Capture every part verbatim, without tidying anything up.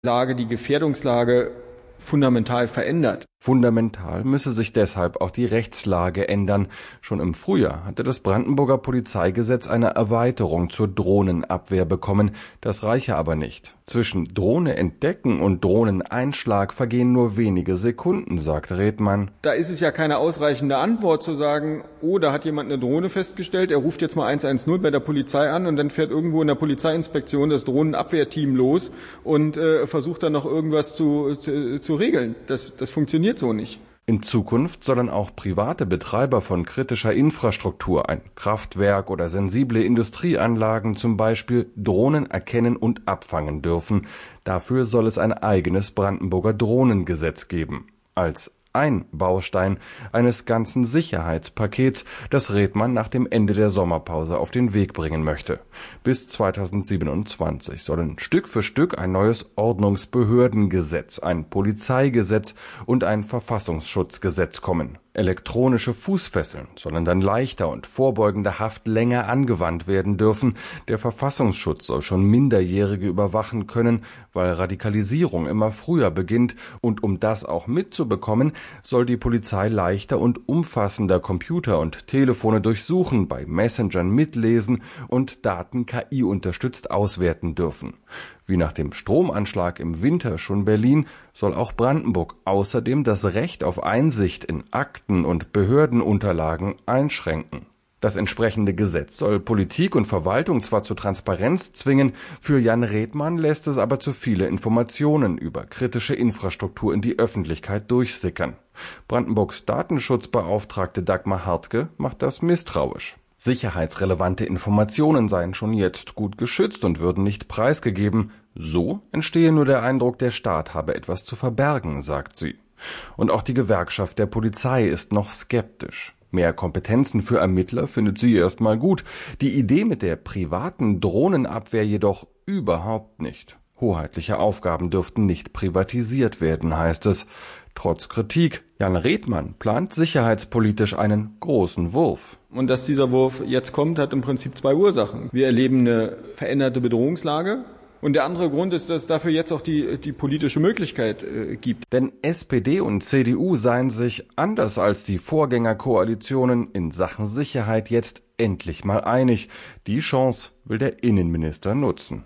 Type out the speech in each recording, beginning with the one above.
Lage, die Gefährdungslage fundamental verändert. Fundamental müsse sich deshalb auch die Rechtslage ändern. Schon im Frühjahr hatte das Brandenburger Polizeigesetz eine Erweiterung zur Drohnenabwehr bekommen. Das reiche aber nicht. Zwischen Drohne entdecken und Drohneneinschlag vergehen nur wenige Sekunden, sagt Redmann. Da ist es ja keine ausreichende Antwort zu sagen, oh, da hat jemand eine Drohne festgestellt, er ruft jetzt mal eins eins null bei der Polizei an und dann fährt irgendwo in der Polizeiinspektion das Drohnenabwehrteam los und äh, versucht dann noch irgendwas zu, zu, zu regeln. Das, das funktioniert so nicht. In Zukunft sollen auch private Betreiber von kritischer Infrastruktur, ein Kraftwerk oder sensible Industrieanlagen zum Beispiel, Drohnen erkennen und abfangen dürfen. Dafür soll es ein eigenes Brandenburger Drohnengesetz geben. Als ein Baustein eines ganzen Sicherheitspakets, das Redmann nach dem Ende der Sommerpause auf den Weg bringen möchte. Bis zweitausendsiebenundzwanzig sollen Stück für Stück ein neues Ordnungsbehördengesetz, ein Polizeigesetz und ein Verfassungsschutzgesetz kommen. Elektronische Fußfesseln sollen dann leichter und vorbeugende Haft länger angewandt werden dürfen. Der Verfassungsschutz soll schon Minderjährige überwachen können, weil Radikalisierung immer früher beginnt. Und um das auch mitzubekommen, soll die Polizei leichter und umfassender Computer und Telefone durchsuchen, bei Messengern mitlesen und Daten K I unterstützt auswerten dürfen. Wie nach dem Stromanschlag im Winter schon Berlin, soll auch Brandenburg außerdem das Recht auf Einsicht in Akten und Behördenunterlagen einschränken. Das entsprechende Gesetz soll Politik und Verwaltung zwar zur Transparenz zwingen, für Jan Redmann lässt es aber zu viele Informationen über kritische Infrastruktur in die Öffentlichkeit durchsickern. Brandenburgs Datenschutzbeauftragte Dagmar Hartke macht das misstrauisch. Sicherheitsrelevante Informationen seien schon jetzt gut geschützt und würden nicht preisgegeben. So entstehe nur der Eindruck, der Staat habe etwas zu verbergen, sagt sie. Und auch die Gewerkschaft der Polizei ist noch skeptisch. Mehr Kompetenzen für Ermittler findet sie erstmal gut. Die Idee mit der privaten Drohnenabwehr jedoch überhaupt nicht. Hoheitliche Aufgaben dürften nicht privatisiert werden, heißt es. Trotz Kritik, Jan Redmann plant sicherheitspolitisch einen großen Wurf. Und dass dieser Wurf jetzt kommt, hat im Prinzip zwei Ursachen. Wir erleben eine veränderte Bedrohungslage. Und der andere Grund ist, dass es dafür jetzt auch die, die politische Möglichkeit äh, gibt. Denn S P D und C D U seien sich, anders als die Vorgängerkoalitionen, in Sachen Sicherheit jetzt endlich mal einig. Die Chance will der Innenminister nutzen.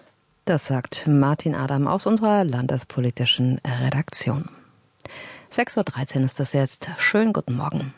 Das sagt Martin Adam aus unserer landespolitischen Redaktion. sechs Uhr dreizehn ist es jetzt. Schönen guten Morgen.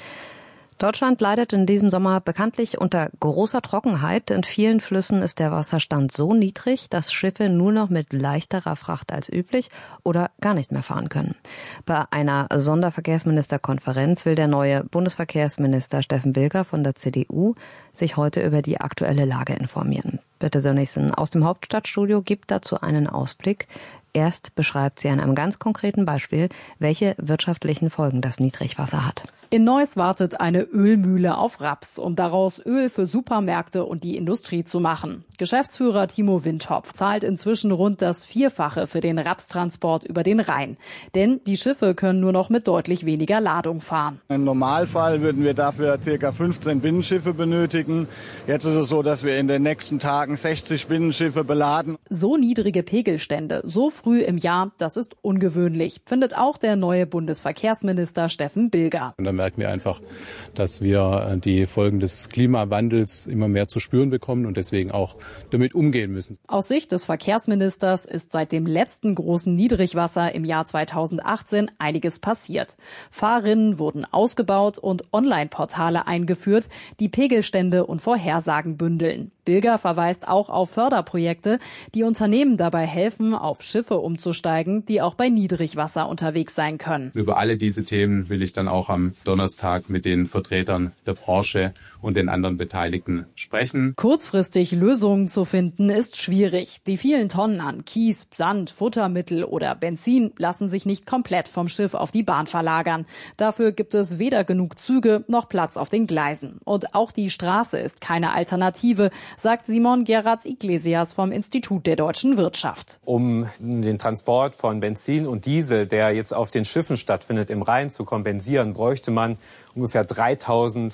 Deutschland leidet in diesem Sommer bekanntlich unter großer Trockenheit. In vielen Flüssen ist der Wasserstand so niedrig, dass Schiffe nur noch mit leichterer Fracht als üblich oder gar nicht mehr fahren können. Bei einer Sonderverkehrsministerkonferenz will der neue Bundesverkehrsminister Steffen Bilger von der C D U sich heute über die aktuelle Lage informieren. Bitte Sönnigsen aus dem Hauptstadtstudio gibt dazu einen Ausblick. Erst beschreibt sie an einem ganz konkreten Beispiel, welche wirtschaftlichen Folgen das Niedrigwasser hat. In Neuss wartet eine Ölmühle auf Raps, um daraus Öl für Supermärkte und die Industrie zu machen. Geschäftsführer Timo Windhopf zahlt inzwischen rund das Vierfache für den Rapstransport über den Rhein. Denn die Schiffe können nur noch mit deutlich weniger Ladung fahren. Im Normalfall würden wir dafür ca. fünfzehn Binnenschiffe benötigen. Jetzt ist es so, dass wir in den nächsten Tagen sechzig Binnenschiffe beladen. So niedrige Pegelstände, so früh im Jahr, das ist ungewöhnlich, findet auch der neue Bundesverkehrsminister Steffen Bilger. Und da merken wir einfach, dass wir die Folgen des Klimawandels immer mehr zu spüren bekommen und deswegen auch damit umgehen müssen. Aus Sicht des Verkehrsministers ist seit dem letzten großen Niedrigwasser im Jahr zweitausendachtzehn einiges passiert. Fahrrinnen wurden ausgebaut und Online-Portale eingeführt, die Pegelstände und Vorhersagen bündeln. Bilger verweist auch auf Förderprojekte, die Unternehmen dabei helfen, auf Schiffe umzusteigen, die auch bei Niedrigwasser unterwegs sein können. Über alle diese Themen will ich dann auch am Donnerstag mit den Vertretern der Branche und den anderen Beteiligten sprechen. Kurzfristig Lösungen zu finden ist schwierig. Die vielen Tonnen an Kies, Sand, Futtermittel oder Benzin lassen sich nicht komplett vom Schiff auf die Bahn verlagern. Dafür gibt es weder genug Züge noch Platz auf den Gleisen. Und auch die Straße ist keine Alternative, sagt Simon Gerards-Iglesias vom Institut der deutschen Wirtschaft. Um den Transport von Benzin und Diesel, der jetzt auf den Schiffen stattfindet, im Rhein zu kompensieren, bräuchte man ungefähr dreitausend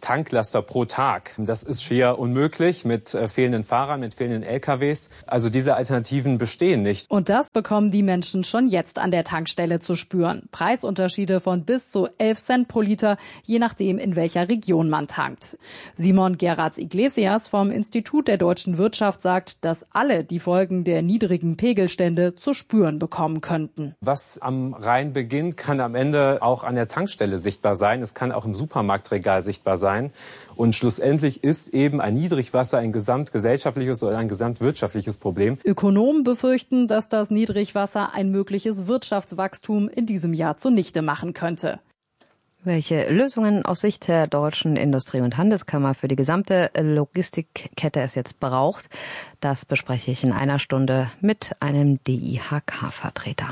Tanklaster pro Tag. Das ist schier unmöglich mit äh, fehlenden Fahrern, mit fehlenden L K Ws. Also diese Alternativen bestehen nicht. Und das bekommen die Menschen schon jetzt an der Tankstelle zu spüren. Preisunterschiede von bis zu elf Cent pro Liter, je nachdem, in welcher Region man tankt. Simon Gerards-Iglesias vom Institut der deutschen Wirtschaft sagt, dass alle die Folgen der niedrigen Pegelstände zu spüren bekommen könnten. Was am Rhein beginnt, kann am Ende auch an der Tankstelle sichtbar sein. Es kann auch im Supermarktregal sichtbar sein. Und schlussendlich ist eben ein Niedrigwasser ein gesamtgesellschaftliches oder ein gesamtwirtschaftliches Problem. Ökonomen befürchten, dass das Niedrigwasser ein mögliches Wirtschaftswachstum in diesem Jahr zunichte machen könnte. Welche Lösungen aus Sicht der Deutschen Industrie- und Handelskammer für die gesamte Logistikkette es jetzt braucht, das bespreche ich in einer Stunde mit einem D I H K-Vertreter.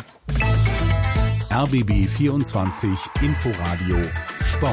R B B vierundzwanzig Inforadio Sport.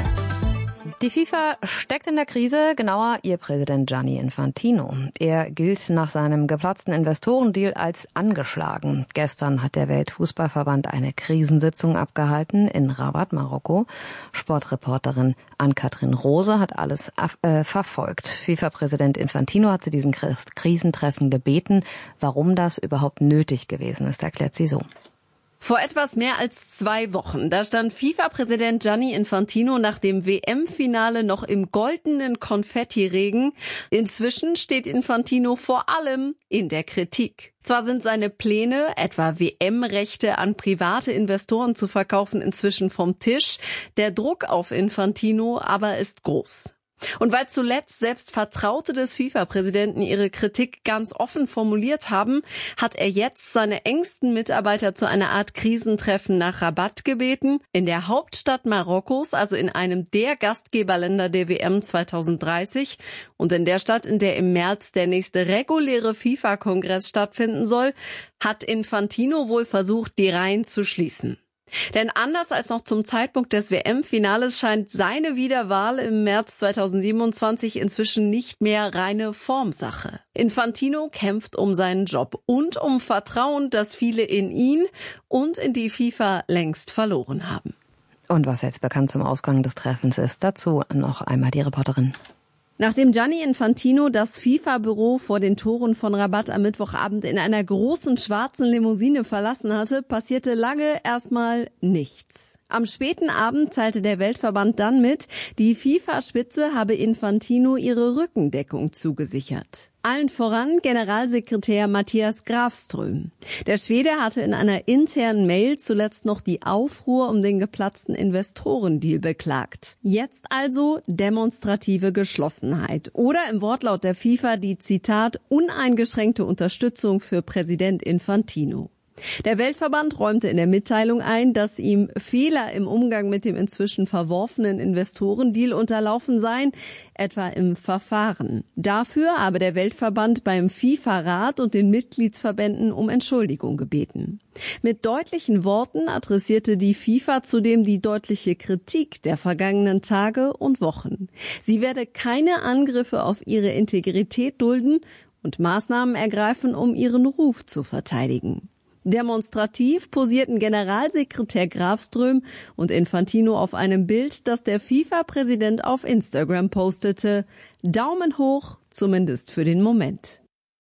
Die FIFA steckt in der Krise, genauer ihr Präsident Gianni Infantino. Er gilt nach seinem geplatzten Investorendeal als angeschlagen. Gestern hat der Weltfußballverband eine Krisensitzung abgehalten in Rabat, Marokko. Sportreporterin Ann-Kathrin Rose hat alles äh, verfolgt. FIFA-Präsident Infantino hat zu diesem Krisentreffen gebeten. Warum das überhaupt nötig gewesen ist, erklärt sie so. Vor etwas mehr als zwei Wochen, da stand FIFA-Präsident Gianni Infantino nach dem W M-Finale noch im goldenen Konfettiregen. Inzwischen steht Infantino vor allem in der Kritik. Zwar sind seine Pläne, etwa W M-Rechte an private Investoren zu verkaufen, inzwischen vom Tisch. Der Druck auf Infantino aber ist groß. Und weil zuletzt selbst Vertraute des FIFA-Präsidenten ihre Kritik ganz offen formuliert haben, hat er jetzt seine engsten Mitarbeiter zu einer Art Krisentreffen nach Rabat gebeten, in der Hauptstadt Marokkos, also in einem der Gastgeberländer der W M zweitausenddreißig und in der Stadt, in der im März der nächste reguläre FIFA-Kongress stattfinden soll, hat Infantino wohl versucht, die Reihen zu schließen. Denn anders als noch zum Zeitpunkt des W M-Finales scheint seine Wiederwahl im März zweitausendsiebenundzwanzig inzwischen nicht mehr reine Formsache. Infantino kämpft um seinen Job und um Vertrauen, das viele in ihn und in die FIFA längst verloren haben. Und was jetzt bekannt zum Ausgang des Treffens ist, dazu noch einmal die Reporterin. Nachdem Gianni Infantino das FIFA-Büro vor den Toren von Rabat am Mittwochabend in einer großen schwarzen Limousine verlassen hatte, passierte lange erstmal nichts. Am späten Abend teilte der Weltverband dann mit, die FIFA-Spitze habe Infantino ihre Rückendeckung zugesichert. Allen voran Generalsekretär Mattias Grafström. Der Schwede hatte in einer internen Mail zuletzt noch die Aufruhr um den geplatzten Investorendeal beklagt. Jetzt also demonstrative Geschlossenheit oder im Wortlaut der FIFA die, Zitat, uneingeschränkte Unterstützung für Präsident Infantino. Der Weltverband räumte in der Mitteilung ein, dass ihm Fehler im Umgang mit dem inzwischen verworfenen Investorendeal unterlaufen seien, etwa im Verfahren. Dafür habe der Weltverband beim FIFA-Rat und den Mitgliedsverbänden um Entschuldigung gebeten. Mit deutlichen Worten adressierte die FIFA zudem die deutliche Kritik der vergangenen Tage und Wochen. Sie werde keine Angriffe auf ihre Integrität dulden und Maßnahmen ergreifen, um ihren Ruf zu verteidigen. Demonstrativ posierten Generalsekretär Grafström und Infantino auf einem Bild, das der FIFA-Präsident auf Instagram postete. Daumen hoch, zumindest für den Moment.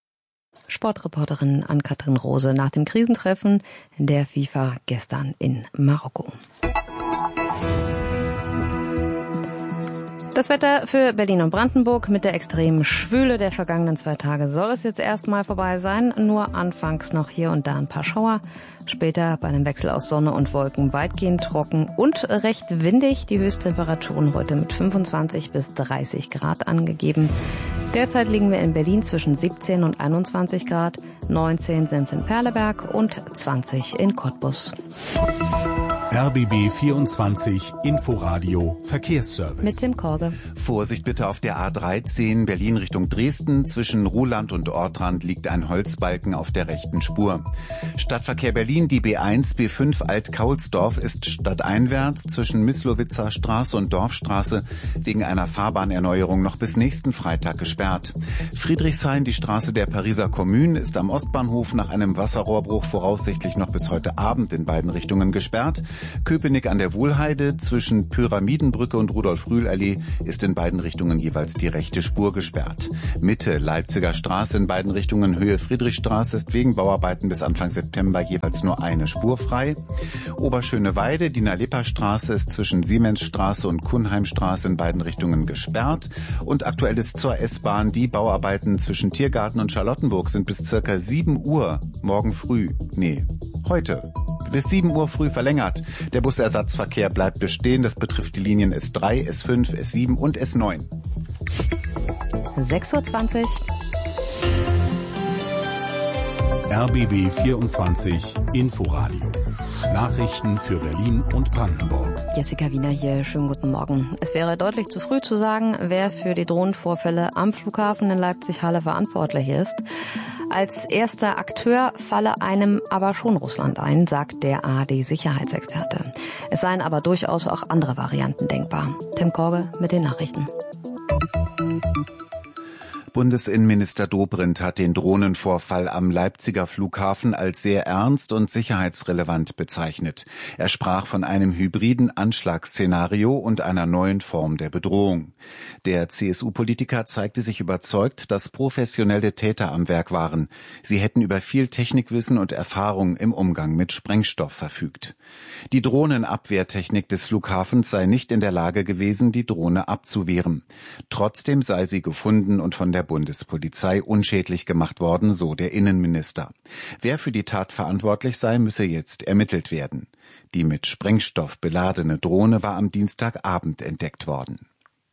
Sportreporterin Ann-Kathrin Rose nach dem Krisentreffen der FIFA gestern in Marokko. Das Wetter für Berlin und Brandenburg mit der extremen Schwüle der vergangenen zwei Tage soll es jetzt erstmal vorbei sein. Nur anfangs noch hier und da ein paar Schauer. Später bei einem Wechsel aus Sonne und Wolken weitgehend trocken und recht windig. Die Höchsttemperaturen heute mit fünfundzwanzig bis dreißig Grad angegeben. Derzeit liegen wir in Berlin zwischen siebzehn und einundzwanzig Grad. neunzehn sind es in Perleberg und zwanzig in Cottbus. R B B vierundzwanzig Inforadio Verkehrsservice. Mit Tim Korge. Vorsicht bitte auf der A dreizehn Berlin Richtung Dresden. Zwischen Ruhland und Ortrand liegt ein Holzbalken auf der rechten Spur. Stadtverkehr Berlin, die B eins, B fünf Alt-Kaulsdorf ist stadteinwärts zwischen Myslowitzer Straße und Dorfstraße wegen einer Fahrbahnerneuerung noch bis nächsten Freitag gesperrt. Friedrichshain, die Straße der Pariser Kommune, ist am Ostbahnhof nach einem Wasserrohrbruch voraussichtlich noch bis heute Abend in beiden Richtungen gesperrt. Köpenick an der Wohlheide zwischen Pyramidenbrücke und Rudolf-Rühl-Allee ist in beiden Richtungen jeweils die rechte Spur gesperrt. Mitte Leipziger Straße in beiden Richtungen Höhe Friedrichstraße ist wegen Bauarbeiten bis Anfang September jeweils nur eine Spur frei. Oberschöneweide, Dina-Lipa-Straße ist zwischen Siemensstraße und Kuhnheimstraße in beiden Richtungen gesperrt. Und aktuell ist zur S-Bahn, die Bauarbeiten zwischen Tiergarten und Charlottenburg sind bis circa sieben Uhr morgen früh, nee, heute, bis sieben Uhr früh verlängert. Der Busersatzverkehr bleibt bestehen. Das betrifft die Linien S drei, S fünf, S sieben und S neun. sechs Uhr zwanzig. R B B vierundzwanzig Inforadio. Nachrichten für Berlin und Brandenburg. Jessica Wiener hier, schönen guten Morgen. Es wäre deutlich zu früh zu sagen, wer für die Drohnenvorfälle am Flughafen in Leipzig-Halle verantwortlich ist. Als erster Akteur falle einem aber schon Russland ein, sagt der A R D-Sicherheitsexperte. Es seien aber durchaus auch andere Varianten denkbar. Tim Korge mit den Nachrichten. Bundesinnenminister Dobrindt hat den Drohnenvorfall am Leipziger Flughafen als sehr ernst und sicherheitsrelevant bezeichnet. Er sprach von einem hybriden Anschlagsszenario und einer neuen Form der Bedrohung. Der C S U-Politiker zeigte sich überzeugt, dass professionelle Täter am Werk waren. Sie hätten über viel Technikwissen und Erfahrung im Umgang mit Sprengstoff verfügt. Die Drohnenabwehrtechnik des Flughafens sei nicht in der Lage gewesen, die Drohne abzuwehren. Trotzdem sei sie gefunden und von der Bundespolizei unschädlich gemacht worden, so der Innenminister. Wer für die Tat verantwortlich sei, müsse jetzt ermittelt werden. Die mit Sprengstoff beladene Drohne war am Dienstagabend entdeckt worden.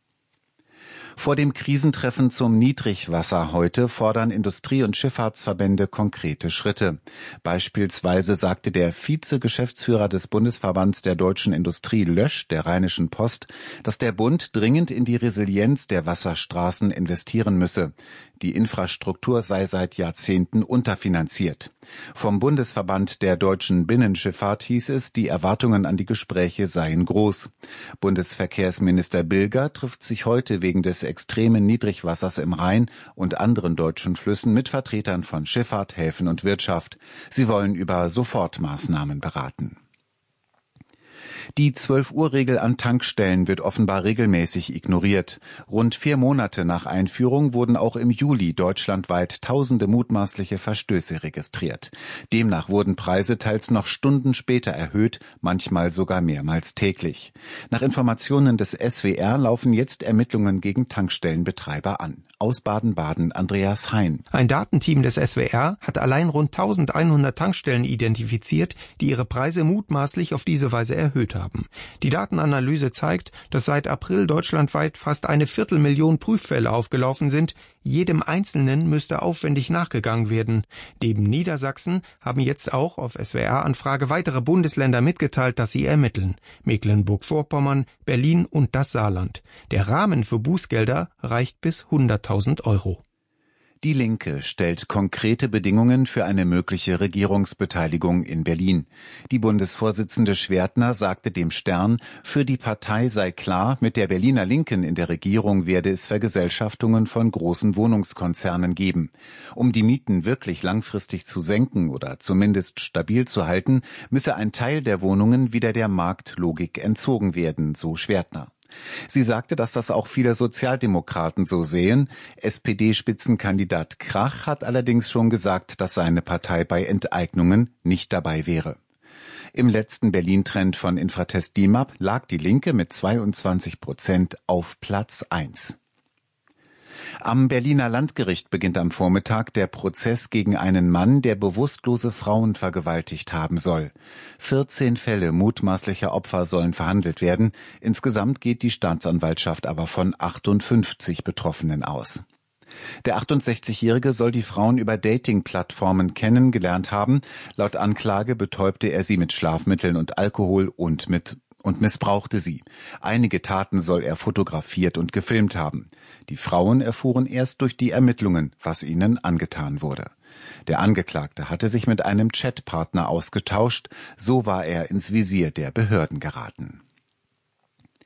Vor dem Krisentreffen zum Niedrigwasser heute fordern Industrie- und Schifffahrtsverbände konkrete Schritte. Beispielsweise sagte der Vize-Geschäftsführer des Bundesverbands der deutschen Industrie Lösch der Rheinischen Post, dass der Bund dringend in die Resilienz der Wasserstraßen investieren müsse. Die Infrastruktur sei seit Jahrzehnten unterfinanziert. Vom Bundesverband der deutschen Binnenschifffahrt hieß es, die Erwartungen an die Gespräche seien groß. Bundesverkehrsminister Bilger trifft sich heute wegen des extremen Niedrigwassers im Rhein und anderen deutschen Flüssen mit Vertretern von Schifffahrt, Häfen und Wirtschaft. Sie wollen über Sofortmaßnahmen beraten. Die zwölf-Uhr-Regel an Tankstellen wird offenbar regelmäßig ignoriert. Rund vier Monate nach Einführung wurden auch im Juli deutschlandweit tausende mutmaßliche Verstöße registriert. Demnach wurden Preise teils noch Stunden später erhöht, manchmal sogar mehrmals täglich. Nach Informationen des S W R laufen jetzt Ermittlungen gegen Tankstellenbetreiber an. Aus Baden-Baden Andreas Hein. Ein Datenteam des S W R hat allein rund eintausendeinhundert Tankstellen identifiziert, die ihre Preise mutmaßlich auf diese Weise erhöht haben. Die Datenanalyse zeigt, dass seit April deutschlandweit fast eine Viertelmillion Prüffälle aufgelaufen sind. Jedem Einzelnen müsste aufwendig nachgegangen werden. Neben Niedersachsen haben jetzt auch auf S W R-Anfrage weitere Bundesländer mitgeteilt, dass sie ermitteln. Mecklenburg-Vorpommern, Berlin und das Saarland. Der Rahmen für Bußgelder reicht bis hunderttausend Euro. Die Linke stellt konkrete Bedingungen für eine mögliche Regierungsbeteiligung in Berlin. Die Bundesvorsitzende Schwertner sagte dem Stern, für die Partei sei klar, mit der Berliner Linken in der Regierung werde es Vergesellschaftungen von großen Wohnungskonzernen geben. Um die Mieten wirklich langfristig zu senken oder zumindest stabil zu halten, müsse ein Teil der Wohnungen wieder der Marktlogik entzogen werden, so Schwertner. Sie sagte, dass das auch viele Sozialdemokraten so sehen. S P D-Spitzenkandidat Krach hat allerdings schon gesagt, dass seine Partei bei Enteignungen nicht dabei wäre. Im letzten Berlin-Trend von Infratest D I M A P lag die Linke mit zweiundzwanzig Prozent auf Platz eins. Am Berliner Landgericht beginnt am Vormittag der Prozess gegen einen Mann, der bewusstlose Frauen vergewaltigt haben soll. vierzehn Fälle mutmaßlicher Opfer sollen verhandelt werden. Insgesamt geht die Staatsanwaltschaft aber von achtundfünfzig Betroffenen aus. Der achtundsechzigjährige soll die Frauen über Dating-Plattformen kennengelernt haben. Laut Anklage betäubte er sie mit Schlafmitteln und Alkohol und mit und missbrauchte sie. Einige Taten soll er fotografiert und gefilmt haben. Die Frauen erfuhren erst durch die Ermittlungen, was ihnen angetan wurde. Der Angeklagte hatte sich mit einem Chatpartner ausgetauscht, so war er ins Visier der Behörden geraten.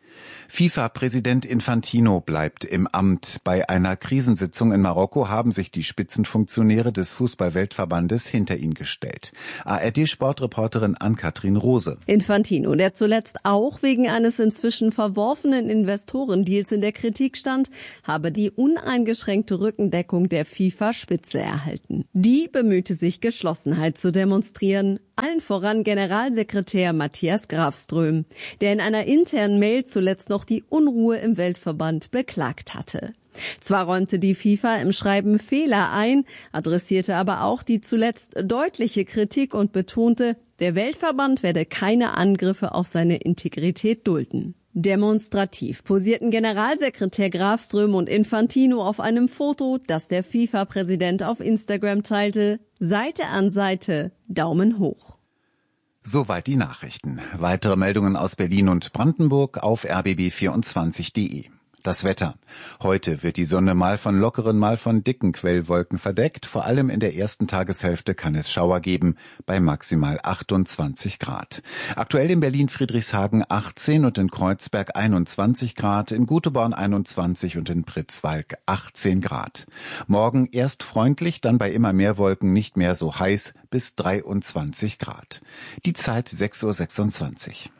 FIFA-Präsident Infantino bleibt im Amt. Bei einer Krisensitzung in Marokko haben sich die Spitzenfunktionäre des Fußball-Weltverbandes hinter ihn gestellt. A R D-Sportreporterin Ann-Kathrin Rose. Infantino, der zuletzt auch wegen eines inzwischen verworfenen Investorendeals in der Kritik stand, habe die uneingeschränkte Rückendeckung der FIFA-Spitze erhalten. Die bemühte sich, Geschlossenheit zu demonstrieren. Allen voran Generalsekretär Matthias Grafström, der in einer internen Mail zuletzt noch die Unruhe im Weltverband beklagt hatte. Zwar räumte die FIFA im Schreiben Fehler ein, adressierte aber auch die zuletzt deutliche Kritik und betonte, der Weltverband werde keine Angriffe auf seine Integrität dulden. Demonstrativ posierten Generalsekretär Grafström und Infantino auf einem Foto, das der FIFA-Präsident auf Instagram teilte. Seite an Seite, Daumen hoch. Soweit die Nachrichten. Weitere Meldungen aus Berlin und Brandenburg auf r b b vierundzwanzig punkt de. Das Wetter. Heute wird die Sonne mal von lockeren, mal von dicken Quellwolken verdeckt. Vor allem in der ersten Tageshälfte kann es Schauer geben, bei maximal achtundzwanzig Grad. Aktuell in Berlin-Friedrichshagen achtzehn und in Kreuzberg einundzwanzig Grad, in Guteborn einundzwanzig und in Pritzwalk achtzehn Grad. Morgen erst freundlich, dann bei immer mehr Wolken nicht mehr so heiß, bis dreiundzwanzig Grad. Die Zeit sechs Uhr sechsundzwanzig.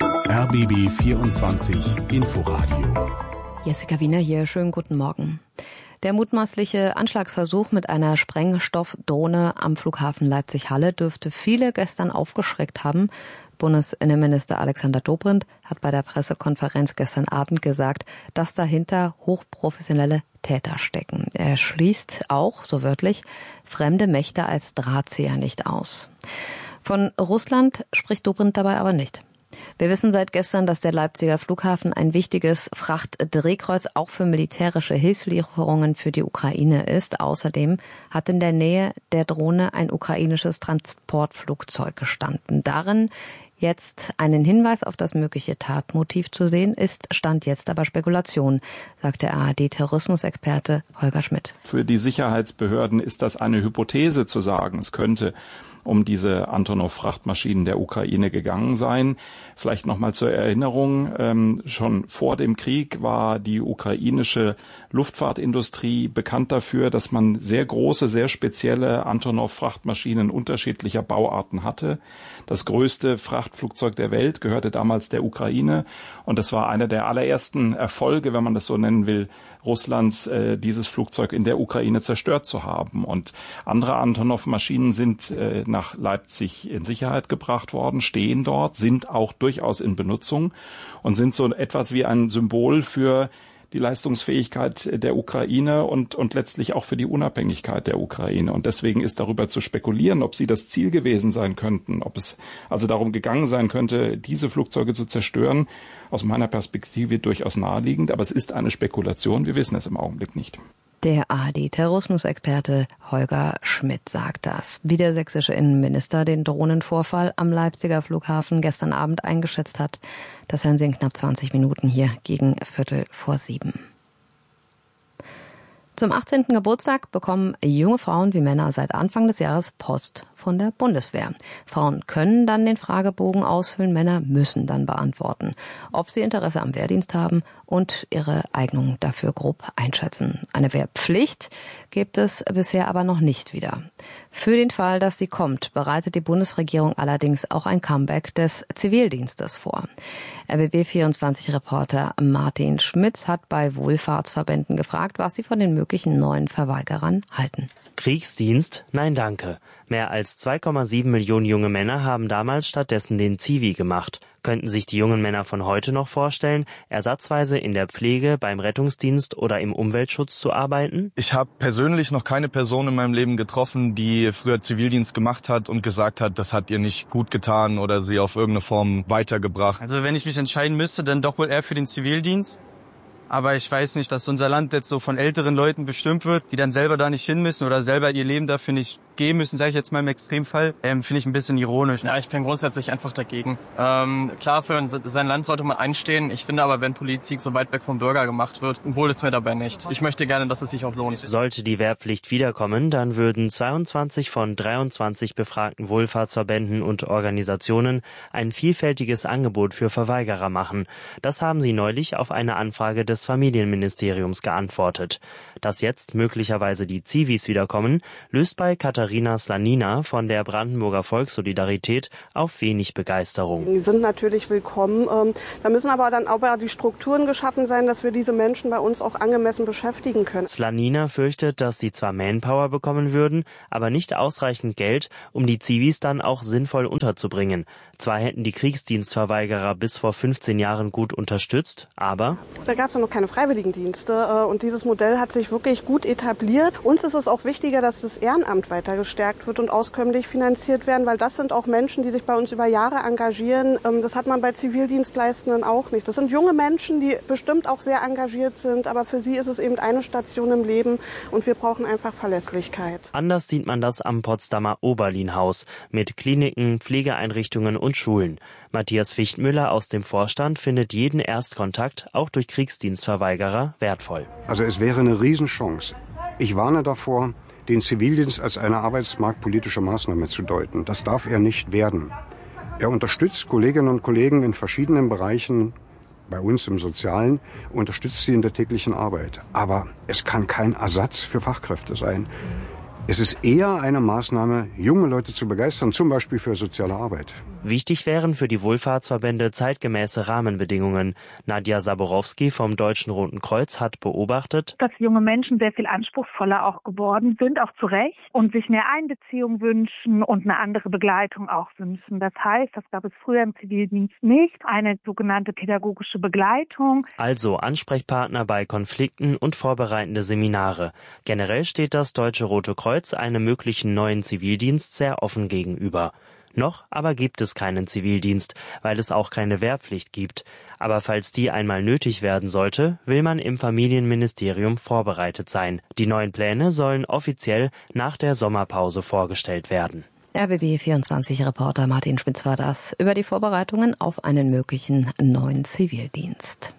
R B B vierundzwanzig Inforadio. Jessica Wiener hier, schönen guten Morgen. Der mutmaßliche Anschlagsversuch mit einer Sprengstoffdrohne am Flughafen Leipzig-Halle dürfte viele gestern aufgeschreckt haben. Bundesinnenminister Alexander Dobrindt hat bei der Pressekonferenz gestern Abend gesagt, dass dahinter hochprofessionelle Täter stecken. Er schließt auch, so wörtlich, fremde Mächte als Drahtzieher nicht aus. Von Russland spricht Dobrindt dabei aber nicht. Wir wissen seit gestern, dass der Leipziger Flughafen ein wichtiges Frachtdrehkreuz auch für militärische Hilfslieferungen für die Ukraine ist. Außerdem hat in der Nähe der Drohne ein ukrainisches Transportflugzeug gestanden. Darin jetzt einen Hinweis auf das mögliche Tatmotiv zu sehen, ist Stand jetzt aber Spekulation, sagt der A R D-Terrorismusexperte Holger Schmidt. Für die Sicherheitsbehörden ist das eine Hypothese zu sagen. Es könnte um diese Antonov-Frachtmaschinen der Ukraine gegangen sein. Vielleicht nochmal zur Erinnerung, ähm, schon vor dem Krieg war die ukrainische Luftfahrtindustrie bekannt dafür, dass man sehr große, sehr spezielle Antonov-Frachtmaschinen unterschiedlicher Bauarten hatte. Das größte Frachtflugzeug der Welt gehörte damals der Ukraine und das war einer der allerersten Erfolge, wenn man das so nennen will, Russlands, äh, dieses Flugzeug in der Ukraine zerstört zu haben. Und andere Antonov-Maschinen sind äh, nach Leipzig in Sicherheit gebracht worden, stehen dort, sind auch durchaus in Benutzung und sind so etwas wie ein Symbol für die Leistungsfähigkeit der Ukraine und, und letztlich auch für die Unabhängigkeit der Ukraine. Und deswegen ist darüber zu spekulieren, ob sie das Ziel gewesen sein könnten, ob es also darum gegangen sein könnte, diese Flugzeuge zu zerstören, aus meiner Perspektive durchaus naheliegend. Aber es ist eine Spekulation, wir wissen es im Augenblick nicht. Der A R D-Terrorismusexperte Holger Schmidt sagt das. Wie der sächsische Innenminister den Drohnenvorfall am Leipziger Flughafen gestern Abend eingeschätzt hat, das hören Sie in knapp zwanzig Minuten hier gegen Viertel vor sieben. Zum achtzehnten Geburtstag bekommen junge Frauen wie Männer seit Anfang des Jahres Post von der Bundeswehr. Frauen können dann den Fragebogen ausfüllen, Männer müssen dann beantworten, ob sie Interesse am Wehrdienst haben und ihre Eignung dafür grob einschätzen. Eine Wehrpflicht gibt es bisher aber noch nicht wieder. Für den Fall, dass sie kommt, bereitet die Bundesregierung allerdings auch ein Comeback des Zivildienstes vor. R B B vierundzwanzig-Reporter Martin Schmitz hat bei Wohlfahrtsverbänden gefragt, was sie von den möglichen neuen Verweigerern halten. Kriegsdienst? Nein, danke. Mehr als zwei Komma sieben Millionen junge Männer haben damals stattdessen den Zivi gemacht. Könnten sich die jungen Männer von heute noch vorstellen, ersatzweise in der Pflege, beim Rettungsdienst oder im Umweltschutz zu arbeiten? Ich habe persönlich noch keine Person in meinem Leben getroffen, die früher Zivildienst gemacht hat und gesagt hat, das hat ihr nicht gut getan oder sie auf irgendeine Form weitergebracht. Also wenn ich mich entscheiden müsste, dann doch wohl eher für den Zivildienst. Aber ich weiß nicht, dass unser Land jetzt so von älteren Leuten bestimmt wird, die dann selber da nicht hin müssen oder selber ihr Leben dafür nicht geben müssen, sage ich jetzt mal im Extremfall, ähm, finde ich ein bisschen ironisch. Ja, ich bin grundsätzlich einfach dagegen. Ähm, klar, für sein Land sollte man einstehen. Ich finde aber, wenn Politik so weit weg vom Bürger gemacht wird, wohl ist mir dabei nicht. Ich möchte gerne, dass es sich auch lohnt. Sollte die Wehrpflicht wiederkommen, dann würden zweiundzwanzig von dreiundzwanzig befragten Wohlfahrtsverbänden und Organisationen ein vielfältiges Angebot für Verweigerer machen. Das haben sie neulich auf eine Anfrage des Familienministeriums geantwortet. Dass jetzt möglicherweise die Zivis wiederkommen, löst bei Katharina Slanina von der Brandenburger Volkssolidarität auf wenig Begeisterung. Die sind natürlich willkommen. Da müssen aber dann auch die Strukturen geschaffen sein, dass wir diese Menschen bei uns auch angemessen beschäftigen können. Slanina fürchtet, dass sie zwar Manpower bekommen würden, aber nicht ausreichend Geld, um die Zivis dann auch sinnvoll unterzubringen. Zwar hätten die Kriegsdienstverweigerer bis vor fünfzehn Jahren gut unterstützt, aber... Da gab es ja noch keine Freiwilligendienste und dieses Modell hat sich wirklich gut etabliert. Uns ist es auch wichtiger, dass das Ehrenamt weiter gestärkt wird und auskömmlich finanziert werden, weil das sind auch Menschen, die sich bei uns über Jahre engagieren. Das hat man bei Zivildienstleistenden auch nicht. Das sind junge Menschen, die bestimmt auch sehr engagiert sind, aber für sie ist es eben eine Station im Leben und wir brauchen einfach Verlässlichkeit. Anders sieht man das am Potsdamer Oberlinhaus mit Kliniken, Pflegeeinrichtungen und Schulen. Matthias Fichtmüller aus dem Vorstand findet jeden Erstkontakt, auch durch Kriegsdienstverweigerer, wertvoll. Also es wäre eine Riesenchance. Ich warne davor, den Zivildienst als eine arbeitsmarktpolitische Maßnahme zu deuten. Das darf er nicht werden. Er unterstützt Kolleginnen und Kollegen in verschiedenen Bereichen, bei uns im Sozialen, unterstützt sie in der täglichen Arbeit. Aber es kann kein Ersatz für Fachkräfte sein. Es ist eher eine Maßnahme, junge Leute zu begeistern, zum Beispiel für soziale Arbeit. Wichtig wären für die Wohlfahrtsverbände zeitgemäße Rahmenbedingungen. Nadja Saborowski vom Deutschen Roten Kreuz hat beobachtet, dass junge Menschen sehr viel anspruchsvoller auch geworden sind, auch zu Recht, und sich mehr Einbeziehung wünschen und eine andere Begleitung auch wünschen. Das heißt, das gab es früher im Zivildienst nicht, eine sogenannte pädagogische Begleitung. Also Ansprechpartner bei Konflikten und vorbereitende Seminare. Generell steht das Deutsche Rote Kreuz einem möglichen neuen Zivildienst sehr offen gegenüber. Noch aber gibt es keinen Zivildienst, weil es auch keine Wehrpflicht gibt. Aber falls die einmal nötig werden sollte, will man im Familienministerium vorbereitet sein. Die neuen Pläne sollen offiziell nach der Sommerpause vorgestellt werden. R B B vierundzwanzig-Reporter Martin Schmitz war das über die Vorbereitungen auf einen möglichen neuen Zivildienst.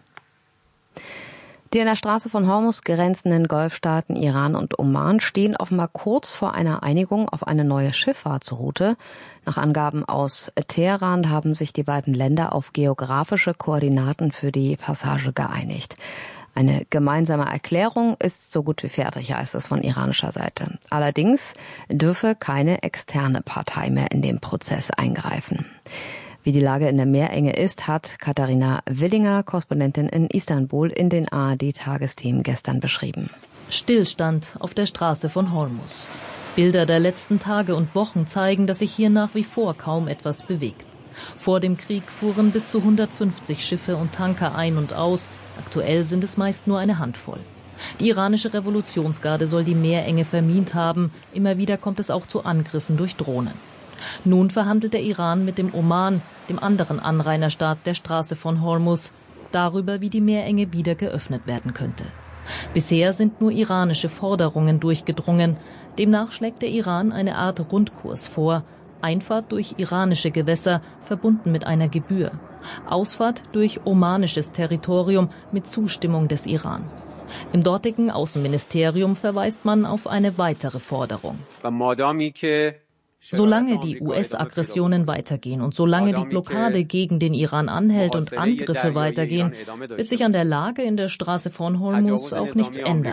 Die an der Straße von Hormuz grenzenden Golfstaaten Iran und Oman stehen offenbar kurz vor einer Einigung auf eine neue Schifffahrtsroute. Nach Angaben aus Teheran haben sich die beiden Länder auf geografische Koordinaten für die Passage geeinigt. Eine gemeinsame Erklärung ist so gut wie fertig, heißt es von iranischer Seite. Allerdings dürfe keine externe Partei mehr in den Prozess eingreifen. Wie die Lage in der Meerenge ist, hat Katharina Willinger, Korrespondentin in Istanbul, in den A R D-Tagesthemen gestern beschrieben. Stillstand auf der Straße von Hormuz. Bilder der letzten Tage und Wochen zeigen, dass sich hier nach wie vor kaum etwas bewegt. Vor dem Krieg fuhren bis zu hundertfünfzig Schiffe und Tanker ein und aus. Aktuell sind es meist nur eine Handvoll. Die iranische Revolutionsgarde soll die Meerenge vermint haben. Immer wieder kommt es auch zu Angriffen durch Drohnen. Nun verhandelt der Iran mit dem Oman, dem anderen Anrainerstaat der Straße von Hormuz, darüber, wie die Meerenge wieder geöffnet werden könnte. Bisher sind nur iranische Forderungen durchgedrungen. Demnach schlägt der Iran eine Art Rundkurs vor. Einfahrt durch iranische Gewässer, verbunden mit einer Gebühr. Ausfahrt durch omanisches Territorium mit Zustimmung des Iran. Im dortigen Außenministerium verweist man auf eine weitere Forderung. Solange die U S-Aggressionen weitergehen und solange die Blockade gegen den Iran anhält und Angriffe weitergehen, wird sich an der Lage in der Straße von Hormuz auch nichts ändern.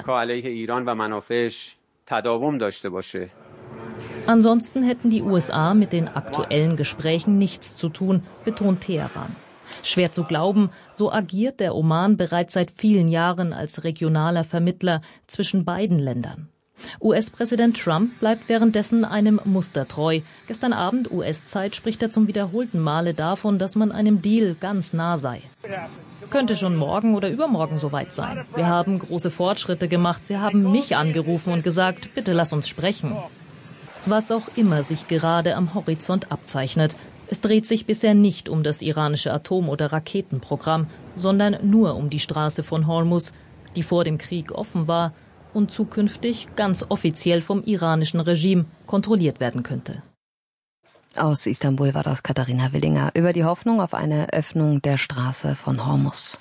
Ansonsten hätten die U S A mit den aktuellen Gesprächen nichts zu tun, betont Teheran. Schwer zu glauben, so agiert der Oman bereits seit vielen Jahren als regionaler Vermittler zwischen beiden Ländern. U S-Präsident Trump bleibt währenddessen einem Muster treu. Gestern Abend U S-Zeit spricht er zum wiederholten Male davon, dass man einem Deal ganz nah sei. Könnte schon morgen oder übermorgen soweit sein. Wir haben große Fortschritte gemacht. Sie haben mich angerufen und gesagt, bitte lass uns sprechen. Was auch immer sich gerade am Horizont abzeichnet, Es dreht sich bisher nicht um das iranische Atom- oder Raketenprogramm, sondern nur um die Straße von Hormuz, die vor dem Krieg offen war und zukünftig ganz offiziell vom iranischen Regime kontrolliert werden könnte. Aus Istanbul war das Katharina Willinger über die Hoffnung auf eine Öffnung der Straße von Hormuz.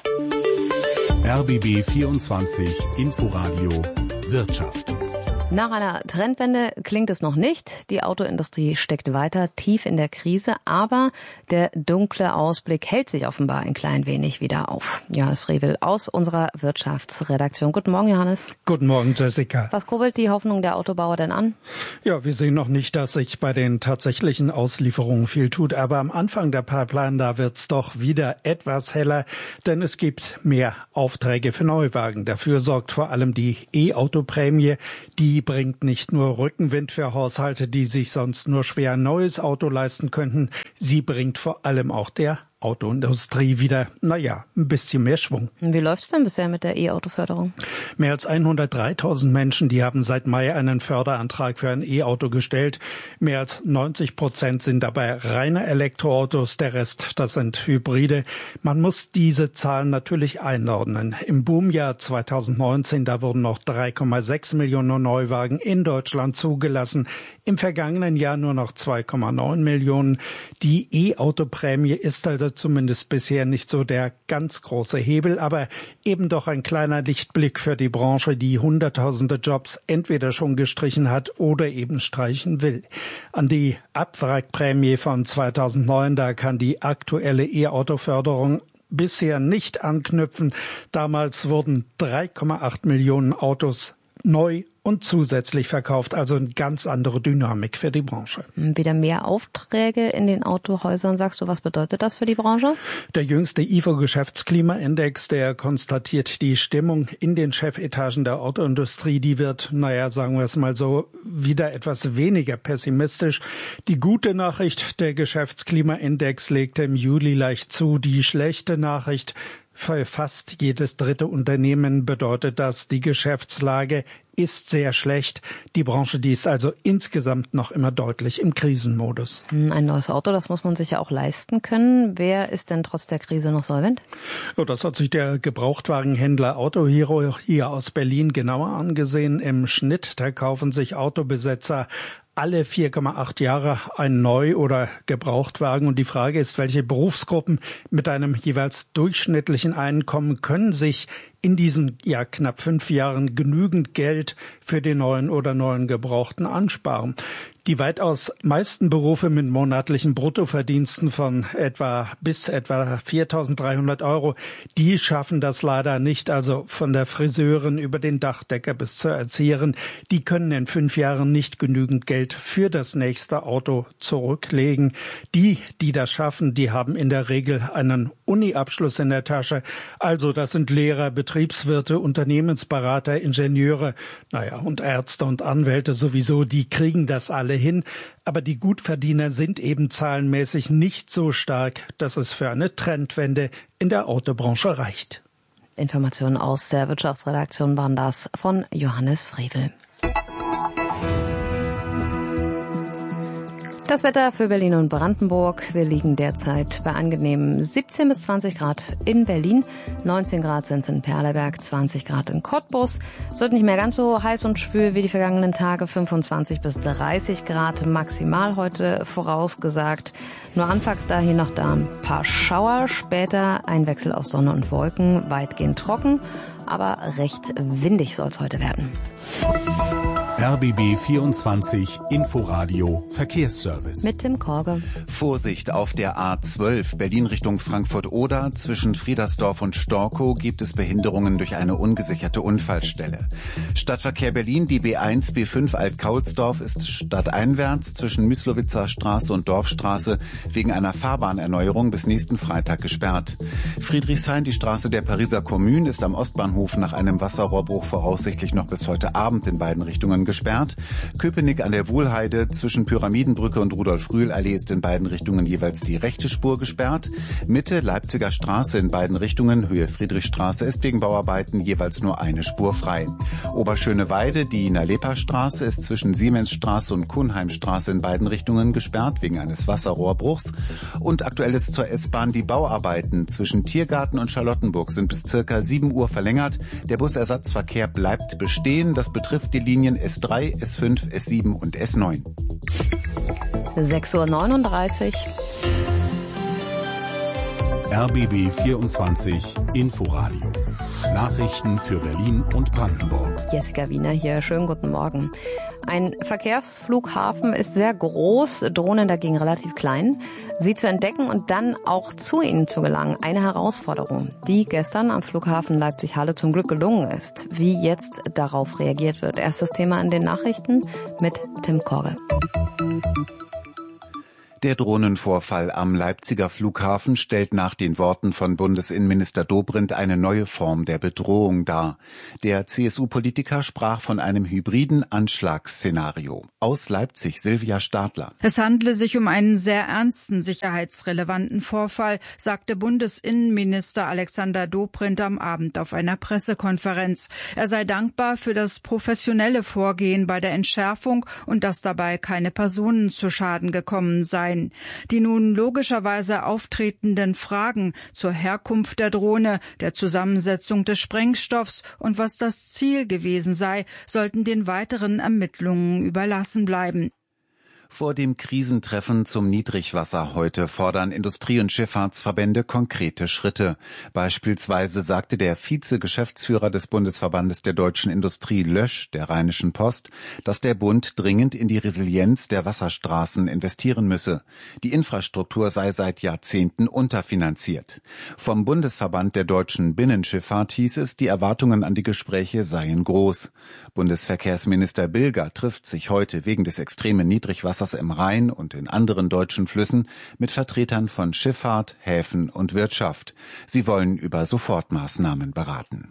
R B B vierundzwanzig Inforadio Wirtschaft. Nach einer Trendwende klingt es noch nicht. Die Autoindustrie steckt weiter tief in der Krise, aber der dunkle Ausblick hält sich offenbar ein klein wenig wieder auf. Johannes Frevel aus unserer Wirtschaftsredaktion. Guten Morgen, Johannes. Guten Morgen, Jessica. Was kurbelt die Hoffnung der Autobauer denn an? Ja, wir sehen noch nicht, dass sich bei den tatsächlichen Auslieferungen viel tut, aber am Anfang der Pipeline, da wird's doch wieder etwas heller, denn es gibt mehr Aufträge für Neuwagen. Dafür sorgt vor allem die E-Auto-Prämie, die Die bringt nicht nur Rückenwind für Haushalte, die sich sonst nur schwer ein neues Auto leisten könnten. Sie bringt vor allem auch der Autoindustrie wieder, naja, ein bisschen mehr Schwung. Wie läuft's denn bisher mit der E-Auto-Förderung? Mehr als hundertdreitausend Menschen, die haben seit Mai einen Förderantrag für ein E-Auto gestellt. Mehr als neunzig Prozent sind dabei reine Elektroautos, der Rest, das sind Hybride. Man muss diese Zahlen natürlich einordnen. Im Boomjahr zweitausendneunzehn, da wurden noch drei Komma sechs Millionen Neuwagen in Deutschland zugelassen. Im vergangenen Jahr nur noch zwei Komma neun Millionen. Die E-Auto-Prämie ist also zumindest bisher nicht so der ganz große Hebel, aber eben doch ein kleiner Lichtblick für die Branche, die hunderttausende Jobs entweder schon gestrichen hat oder eben streichen will. An die Abwrackprämie von zweitausendneun, da kann die aktuelle E-Auto-Förderung bisher nicht anknüpfen. Damals wurden drei Komma acht Millionen Autos neu und zusätzlich verkauft, also eine ganz andere Dynamik für die Branche. Wieder mehr Aufträge in den Autohäusern, sagst du, was bedeutet das für die Branche? Der jüngste I F O-Geschäftsklimaindex, der konstatiert, die Stimmung in den Chefetagen der Autoindustrie, die wird, naja, sagen wir es mal so, wieder etwas weniger pessimistisch. Die gute Nachricht, der Geschäftsklimaindex legte im Juli leicht zu. Die schlechte Nachricht, für fast jedes dritte Unternehmen bedeutet das, die Geschäftslage ist sehr schlecht. Die Branche, die ist also insgesamt noch immer deutlich im Krisenmodus. Ein neues Auto, das muss man sich ja auch leisten können. Wer ist denn trotz der Krise noch solvent? Ja, das hat sich der Gebrauchtwagenhändler Autohero hier aus Berlin genauer angesehen. Im Schnitt, da kaufen sich Autobesitzer alle vier Komma acht Jahre ein Neu- oder Gebrauchtwagen. Und die Frage ist, welche Berufsgruppen mit einem jeweils durchschnittlichen Einkommen können sich in diesen ja knapp fünf Jahren genügend Geld für den neuen oder neuen Gebrauchten ansparen. Die weitaus meisten Berufe mit monatlichen Bruttoverdiensten von etwa bis etwa viertausenddreihundert Euro, die schaffen das leider nicht. Also von der Friseurin über den Dachdecker bis zur Erzieherin, die können in fünf Jahren nicht genügend Geld für das nächste Auto zurücklegen. Die, die das schaffen, die haben in der Regel einen Uni-Abschluss in der Tasche. Also das sind Lehrer, Betriebswirte, Unternehmensberater, Ingenieure, naja, und Ärzte und Anwälte sowieso, die kriegen das alle hin, aber die Gutverdiener sind eben zahlenmäßig nicht so stark, dass es für eine Trendwende in der Autobranche reicht. Informationen aus der Wirtschaftsredaktion waren das von Johannes Frevel. Das Wetter für Berlin und Brandenburg. Wir liegen derzeit bei angenehmen siebzehn bis zwanzig Grad in Berlin, neunzehn Grad sind es in Perleberg, zwanzig Grad in Cottbus. Es wird nicht mehr ganz so heiß und schwül wie die vergangenen Tage, fünfundzwanzig bis dreißig Grad maximal heute vorausgesagt. Nur anfangs da hier noch da ein paar Schauer, später ein Wechsel aus Sonne und Wolken, weitgehend trocken, aber recht windig soll es heute werden. R B B vierundzwanzig Inforadio Verkehrsservice. Mit Tim Korge. Vorsicht auf der A zwölf Berlin Richtung Frankfurt-Oder. Zwischen Friedersdorf und Storkow gibt es Behinderungen durch eine ungesicherte Unfallstelle. Stadtverkehr Berlin, die B eins B fünf Alt-Kaulsdorf ist stadteinwärts zwischen Myslowitzer Straße und Dorfstraße wegen einer Fahrbahnerneuerung bis nächsten Freitag gesperrt. Friedrichshain, die Straße der Pariser Kommune, ist am Ostbahnhof nach einem Wasserrohrbruch voraussichtlich noch bis heute Abend in beiden Richtungen gesperrt. gesperrt. Köpenick an der Wuhlheide zwischen Pyramidenbrücke und Rudolf-Rühl-Allee ist in beiden Richtungen jeweils die rechte Spur gesperrt. Mitte Leipziger Straße in beiden Richtungen, Höhe Friedrichstraße, ist wegen Bauarbeiten jeweils nur eine Spur frei. Oberschöneweide, die Nalepa-Straße, ist zwischen Siemensstraße und Kuhnheimstraße in beiden Richtungen gesperrt wegen eines Wasserrohrbruchs. Und aktuell ist zur S-Bahn die Bauarbeiten zwischen Tiergarten und Charlottenburg sind bis circa sieben Uhr verlängert. Der Busersatzverkehr bleibt bestehen. Das betrifft die Linien S drei, S fünf, S sieben und S neun. sechs Uhr neununddreißig. R B B vierundzwanzig Inforadio. Nachrichten für Berlin und Brandenburg. Jessica Wiener hier. Schönen guten Morgen. Ein Verkehrsflughafen ist sehr groß, Drohnen dagegen relativ klein. Sie zu entdecken und dann auch zu ihnen zu gelangen, eine Herausforderung, die gestern am Flughafen Leipzig-Halle zum Glück gelungen ist. Wie jetzt darauf reagiert wird. Erstes Thema in den Nachrichten mit Tim Korge. Der Drohnenvorfall am Leipziger Flughafen stellt nach den Worten von Bundesinnenminister Dobrindt eine neue Form der Bedrohung dar. Der C S U-Politiker sprach von einem hybriden Anschlagsszenario. Aus Leipzig Silvia Stadler. Es handle sich um einen sehr ernsten sicherheitsrelevanten Vorfall, sagte Bundesinnenminister Alexander Dobrindt am Abend auf einer Pressekonferenz. Er sei dankbar für das professionelle Vorgehen bei der Entschärfung und dass dabei keine Personen zu Schaden gekommen seien. Die nun logischerweise auftretenden Fragen zur Herkunft der Drohne, der Zusammensetzung des Sprengstoffs und was das Ziel gewesen sei, sollten den weiteren Ermittlungen überlassen bleiben. Vor dem Krisentreffen zum Niedrigwasser heute fordern Industrie- und Schifffahrtsverbände konkrete Schritte. Beispielsweise sagte der Vize-Geschäftsführer des Bundesverbandes der deutschen Industrie Lösch der Rheinischen Post, dass der Bund dringend in die Resilienz der Wasserstraßen investieren müsse. Die Infrastruktur sei seit Jahrzehnten unterfinanziert. Vom Bundesverband der deutschen Binnenschifffahrt hieß es, die Erwartungen an die Gespräche seien groß. Bundesverkehrsminister Bilger trifft sich heute wegen des extremen Niedrigwassers im Rhein und in anderen deutschen Flüssen mit Vertretern von Schifffahrt, Häfen und Wirtschaft. Sie wollen über Sofortmaßnahmen beraten.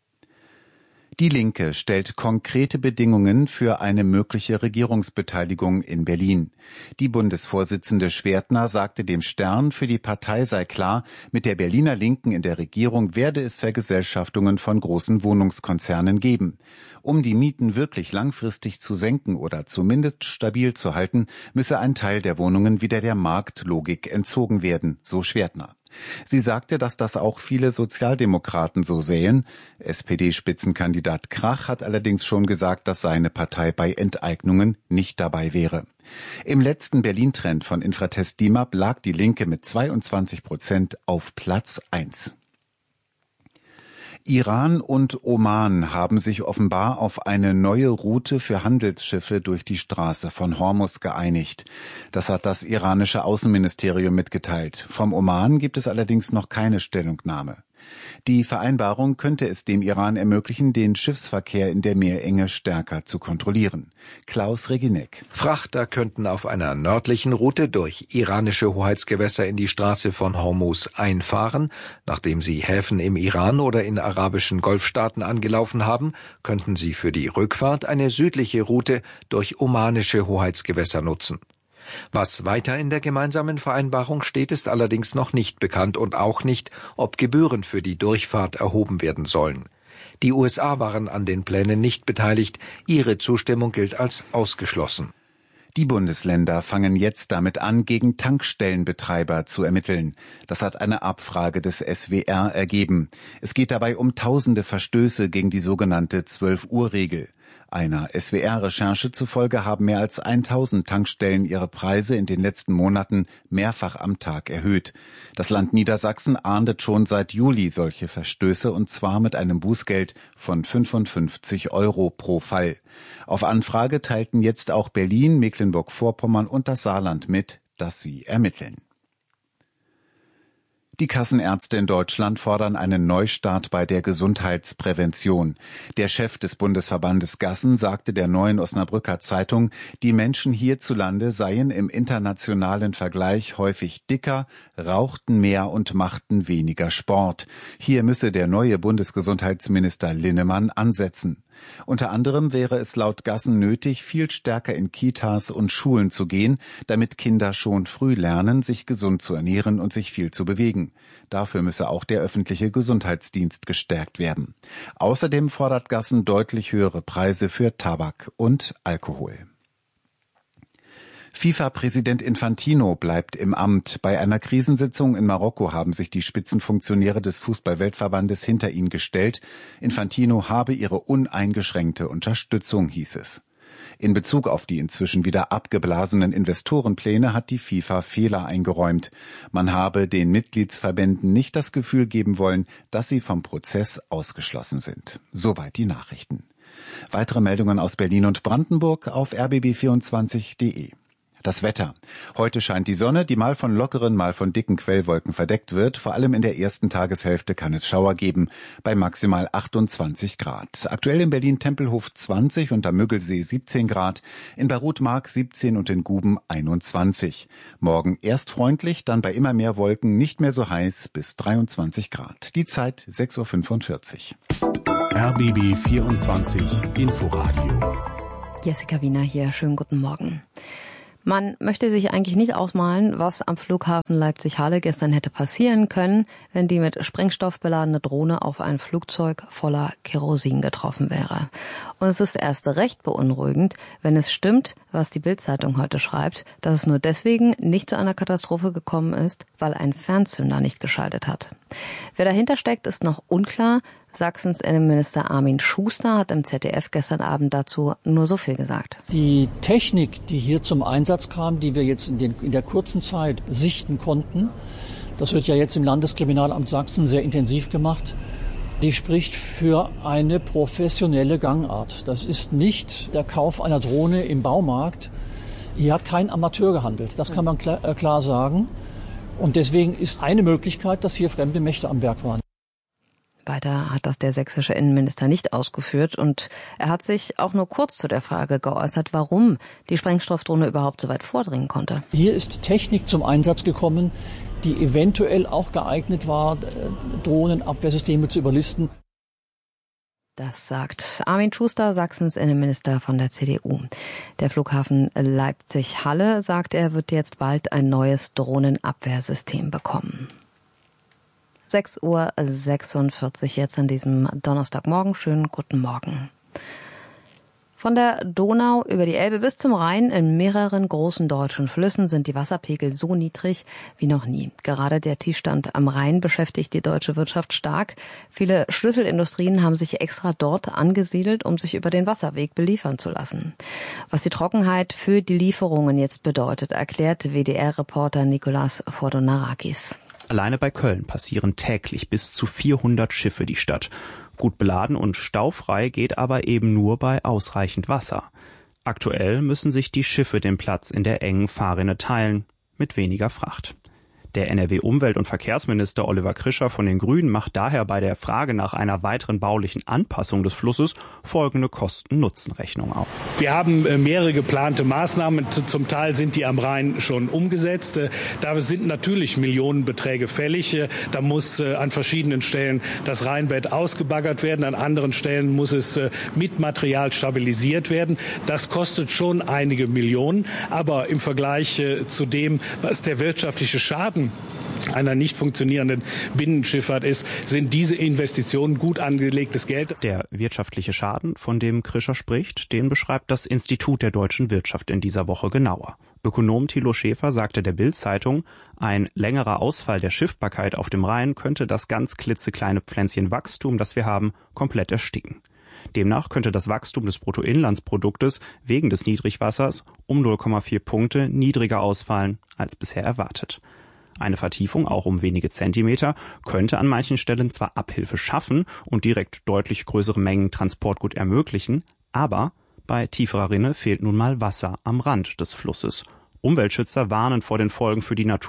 Die Linke stellt konkrete Bedingungen für eine mögliche Regierungsbeteiligung in Berlin. Die Bundesvorsitzende Schwertner sagte dem Stern, für die Partei sei klar, mit der Berliner Linken in der Regierung werde es Vergesellschaftungen von großen Wohnungskonzernen geben. Um die Mieten wirklich langfristig zu senken oder zumindest stabil zu halten, müsse ein Teil der Wohnungen wieder der Marktlogik entzogen werden, so Schwertner. Sie sagte, dass das auch viele Sozialdemokraten so sehen. S P D-Spitzenkandidat Krach hat allerdings schon gesagt, dass seine Partei bei Enteignungen nicht dabei wäre. Im letzten Berlin-Trend von Infratest D I M A P lag die Linke mit zweiundzwanzig Prozent auf Platz eins. Iran und Oman haben sich offenbar auf eine neue Route für Handelsschiffe durch die Straße von Hormuz geeinigt. Das hat das iranische Außenministerium mitgeteilt. Vom Oman gibt es allerdings noch keine Stellungnahme. Die Vereinbarung könnte es dem Iran ermöglichen, den Schiffsverkehr in der Meerenge stärker zu kontrollieren. Klaus Regineck. Frachter könnten auf einer nördlichen Route durch iranische Hoheitsgewässer in die Straße von Hormuz einfahren. Nachdem sie Häfen im Iran oder in arabischen Golfstaaten angelaufen haben, könnten sie für die Rückfahrt eine südliche Route durch omanische Hoheitsgewässer nutzen. Was weiter in der gemeinsamen Vereinbarung steht, ist allerdings noch nicht bekannt und auch nicht, ob Gebühren für die Durchfahrt erhoben werden sollen. Die U S A waren an den Plänen nicht beteiligt, ihre Zustimmung gilt als ausgeschlossen. Die Bundesländer fangen jetzt damit an, gegen Tankstellenbetreiber zu ermitteln. Das hat eine Abfrage des S W R ergeben. Es geht dabei um tausende Verstöße gegen die sogenannte zwölf-Uhr-Regel. Einer S W R-Recherche zufolge haben mehr als tausend Tankstellen ihre Preise in den letzten Monaten mehrfach am Tag erhöht. Das Land Niedersachsen ahndet schon seit Juli solche Verstöße, und zwar mit einem Bußgeld von fünfundfünfzig Euro pro Fall. Auf Anfrage teilten jetzt auch Berlin, Mecklenburg-Vorpommern und das Saarland mit, dass sie ermitteln. Die Kassenärzte in Deutschland fordern einen Neustart bei der Gesundheitsprävention. Der Chef des Bundesverbandes Gassen sagte der Neuen Osnabrücker Zeitung, die Menschen hierzulande seien im internationalen Vergleich häufig dicker, rauchten mehr und machten weniger Sport. Hier müsse der neue Bundesgesundheitsminister Linnemann ansetzen. Unter anderem wäre es laut Gassen nötig, viel stärker in Kitas und Schulen zu gehen, damit Kinder schon früh lernen, sich gesund zu ernähren und sich viel zu bewegen. Dafür müsse auch der öffentliche Gesundheitsdienst gestärkt werden. Außerdem fordert Gassen deutlich höhere Preise für Tabak und Alkohol. FIFA-Präsident Infantino bleibt im Amt. Bei einer Krisensitzung in Marokko haben sich die Spitzenfunktionäre des Fußball-Weltverbandes hinter ihn gestellt. Infantino habe ihre uneingeschränkte Unterstützung, hieß es. In Bezug auf die inzwischen wieder abgeblasenen Investorenpläne hat die FIFA Fehler eingeräumt. Man habe den Mitgliedsverbänden nicht das Gefühl geben wollen, dass sie vom Prozess ausgeschlossen sind. Soweit die Nachrichten. Weitere Meldungen aus Berlin und Brandenburg auf r b b vierundzwanzig punkt d e. Das Wetter. Heute scheint die Sonne, die mal von lockeren, mal von dicken Quellwolken verdeckt wird. Vor allem in der ersten Tageshälfte kann es Schauer geben, bei maximal achtundzwanzig Grad. Aktuell in Berlin-Tempelhof zwanzig und am Müggelsee siebzehn Grad, in Beirut-Mark siebzehn und in Guben einundzwanzig. Morgen erst freundlich, dann bei immer mehr Wolken nicht mehr so heiß bis dreiundzwanzig Grad. Die Zeit sechs Uhr fünfundvierzig. R B B vierundzwanzig Inforadio. Jessica Wiener hier, schönen guten Morgen. Man möchte sich eigentlich nicht ausmalen, was am Flughafen Leipzig-Halle gestern hätte passieren können, wenn die mit Sprengstoff beladene Drohne auf ein Flugzeug voller Kerosin getroffen wäre. Und es ist erst recht beunruhigend, wenn es stimmt, was die Bild-Zeitung heute schreibt, dass es nur deswegen nicht zu einer Katastrophe gekommen ist, weil ein Fernzünder nicht geschaltet hat. Wer dahinter steckt, ist noch unklar. Sachsens Innenminister Armin Schuster hat im Z D F gestern Abend dazu nur so viel gesagt. Die Technik, die hier zum Einsatz kam, die wir jetzt in, den, in der kurzen Zeit sichten konnten, das wird ja jetzt im Landeskriminalamt Sachsen sehr intensiv gemacht, die spricht für eine professionelle Gangart. Das ist nicht der Kauf einer Drohne im Baumarkt. Hier hat kein Amateur gehandelt, das kann man klar, äh, klar sagen. Und deswegen ist eine Möglichkeit, dass hier fremde Mächte am Werk waren. Weiter hat das der sächsische Innenminister nicht ausgeführt und er hat sich auch nur kurz zu der Frage geäußert, warum die Sprengstoffdrohne überhaupt so weit vordringen konnte. Hier ist Technik zum Einsatz gekommen, die eventuell auch geeignet war, Drohnenabwehrsysteme zu überlisten. Das sagt Armin Schuster, Sachsens Innenminister von der C D U. Der Flughafen Leipzig-Halle, sagt er, wird jetzt bald ein neues Drohnenabwehrsystem bekommen. sechs Uhr sechsundvierzig jetzt an diesem Donnerstagmorgen. Schönen guten Morgen. Von der Donau über die Elbe bis zum Rhein in mehreren großen deutschen Flüssen sind die Wasserpegel so niedrig wie noch nie. Gerade der Tiefstand am Rhein beschäftigt die deutsche Wirtschaft stark. Viele Schlüsselindustrien haben sich extra dort angesiedelt, um sich über den Wasserweg beliefern zu lassen. Was die Trockenheit für die Lieferungen jetzt bedeutet, erklärt W D R-Reporter Nicolas Fordonarakis. Alleine bei Köln passieren täglich bis zu vierhundert Schiffe die Stadt. Gut beladen und staufrei geht aber eben nur bei ausreichend Wasser. Aktuell müssen sich die Schiffe den Platz in der engen Fahrrinne teilen, mit weniger Fracht. Der N R W-Umwelt- und Verkehrsminister Oliver Krischer von den Grünen macht daher bei der Frage nach einer weiteren baulichen Anpassung des Flusses folgende Kosten-Nutzen-Rechnung auf. Wir haben mehrere geplante Maßnahmen. Zum Teil sind die am Rhein schon umgesetzt. Da sind natürlich Millionenbeträge fällig. Da muss an verschiedenen Stellen das Rheinbett ausgebaggert werden. An anderen Stellen muss es mit Material stabilisiert werden. Das kostet schon einige Millionen. Aber im Vergleich zu dem, was der wirtschaftliche Schaden einer nicht funktionierenden Binnenschifffahrt ist, sind diese Investitionen gut angelegtes Geld. Der wirtschaftliche Schaden, von dem Krischer spricht, den beschreibt das Institut der deutschen Wirtschaft in dieser Woche genauer. Ökonom Thilo Schäfer sagte der Bild-Zeitung, ein längerer Ausfall der Schiffbarkeit auf dem Rhein könnte das ganz klitzekleine Pflänzchen Wachstum, das wir haben, komplett ersticken. Demnach könnte das Wachstum des Bruttoinlandsproduktes wegen des Niedrigwassers um null Komma vier Punkte niedriger ausfallen als bisher erwartet. Eine Vertiefung, auch um wenige Zentimeter, könnte an manchen Stellen zwar Abhilfe schaffen und direkt deutlich größere Mengen Transportgut ermöglichen, aber bei tieferer Rinne fehlt nun mal Wasser am Rand des Flusses. Umweltschützer warnen vor den Folgen für die Natur,